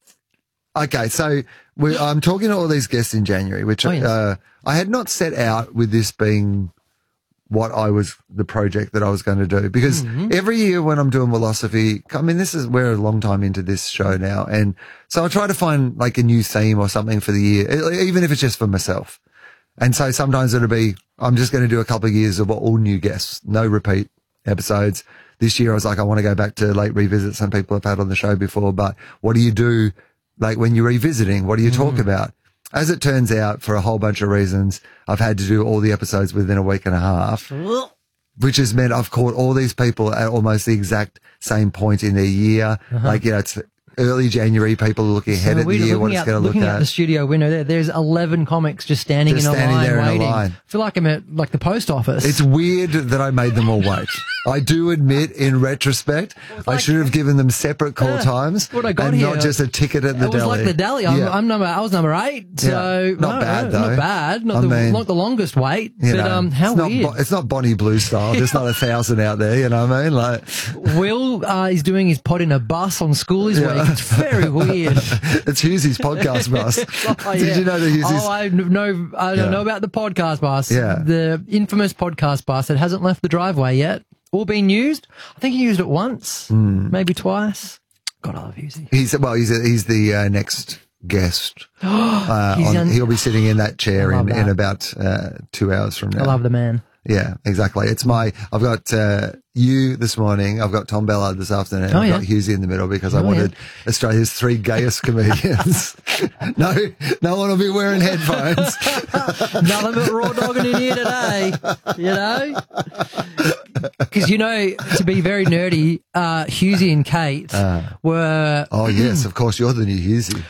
Okay, so we, I'm talking to all these guests in January, which oh, yes. uh, I had not set out with this being what I was, the project that I was going to do. Because mm-hmm. every year when I'm doing philosophy, I mean, this is, we're a long time into this show now. And so I try to find like a new theme or something for the year, even if it's just for myself. And so sometimes it'll be, I'm just going to do a couple of years of all new guests, no repeat episodes. This year I was like, I want to go back to like revisit some people I've had on the show before, but what do you do like when you're revisiting? What do you mm. talk about? As it turns out, for a whole bunch of reasons, I've had to do all the episodes within a week and a half, which has meant I've caught all these people at almost the exact same point in their year. Uh-huh. Like, you know, it's early January, people are looking ahead so at the year, what it's going to look at. Looking at the studio window there, there's eleven comics just standing just in a standing line there waiting. In a line. I feel like I'm at like the post office. It's weird that I made them all wait. I do admit, in retrospect, like, I should have given them separate call uh, times what I got and here, not just a ticket at the it deli. It was like the deli. I'm, yeah. I'm number, I was number eight, so yeah. not no, bad no, though. Not bad. Not, the, mean, not the longest wait, but know, um, how it's weird. Not, it's not Bonnie Blue style. There's not a thousand out there. You know what I mean? Like Will uh, is doing his pod in a bus on Schoolies yeah. week. It's very weird. It's Hughesy's podcast bus. oh, Did yeah. you know that Hughesy's? Oh, I know. I don't yeah. know about the podcast bus. Yeah. The infamous podcast bus that hasn't left the driveway yet or been used. I think he used it once, mm. maybe twice. God, I love Hughesy. He's well. He's a, he's the uh, next guest. uh, on, un- he'll be sitting in that chair in, in about uh, two hours from now. I love the man. Yeah, exactly. It's my, I've got uh, you this morning, I've got Tom Ballard this afternoon, oh, I've yeah. got Hughesy in the middle because oh, I wanted yeah. Australia's three gayest comedians. no, no one will be wearing headphones. Nothing but raw dogging in here today, you know? Because, you know, to be very nerdy, uh, Hughesy and Kate uh, were... Oh, yes, of course, you're the new Hughesy.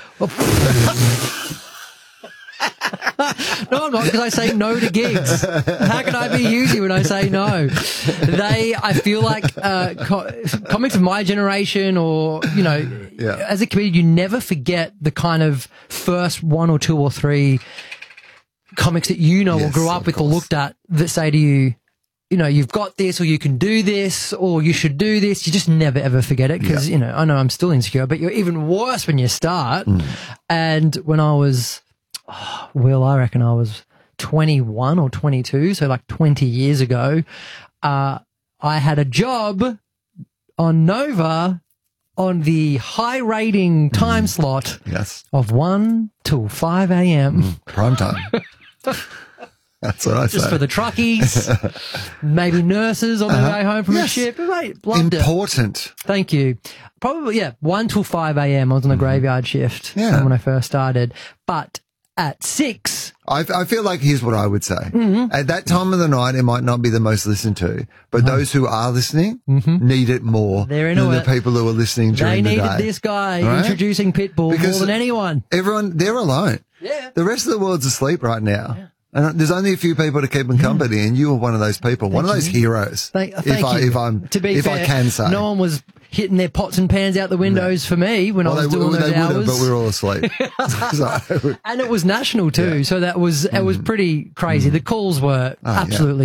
No, I'm not, because I say no to gigs. How can I be Hughesy when I say no? They, I feel like uh, co- comics of my generation or, you know, yeah. as a comedian, you never forget the kind of first one or two or three comics that you know Yes, or grew up of with or course. looked at that say to you, you know, you've got this, or you can do this, or you should do this. You just never ever forget it because, Yeah. you know, I know I'm still insecure, but you're even worse when you start. Mm. And when I was, oh, well, I reckon I was twenty-one or twenty-two, so like twenty years ago, uh, I had a job on Nova on the high rating time slot Yes. of one till five a.m. Prime time. That's what I just say. for the truckies, maybe nurses on their Uh-huh. way home from Yes. a shift. Mate, loved it. Important. Thank you. Probably, yeah, one till five a.m. I was on a graveyard shift Yeah. when I first started. But at six, I, I feel like here's what I would say. Mm-hmm. At that time of the night, it might not be the most listened to, but those who are listening need it more Mm-hmm. They're into than it. the people who are listening they during the needed day. this guy Right? introducing Pitbull Because- more than anyone. Everyone, they're alone. Yeah. The rest of the world's asleep right now. And there's only a few people to keep them company, and you are one of those people, one of those heroes. Thank, if thank I, you. if I'm, to be if fair, I can say, no one was hitting their pots and pans out the windows for me when well, I was they, doing they those would have, hours. but we were all asleep. so, And it was national too, so that was it was pretty crazy. The calls were Oh, yeah. absolutely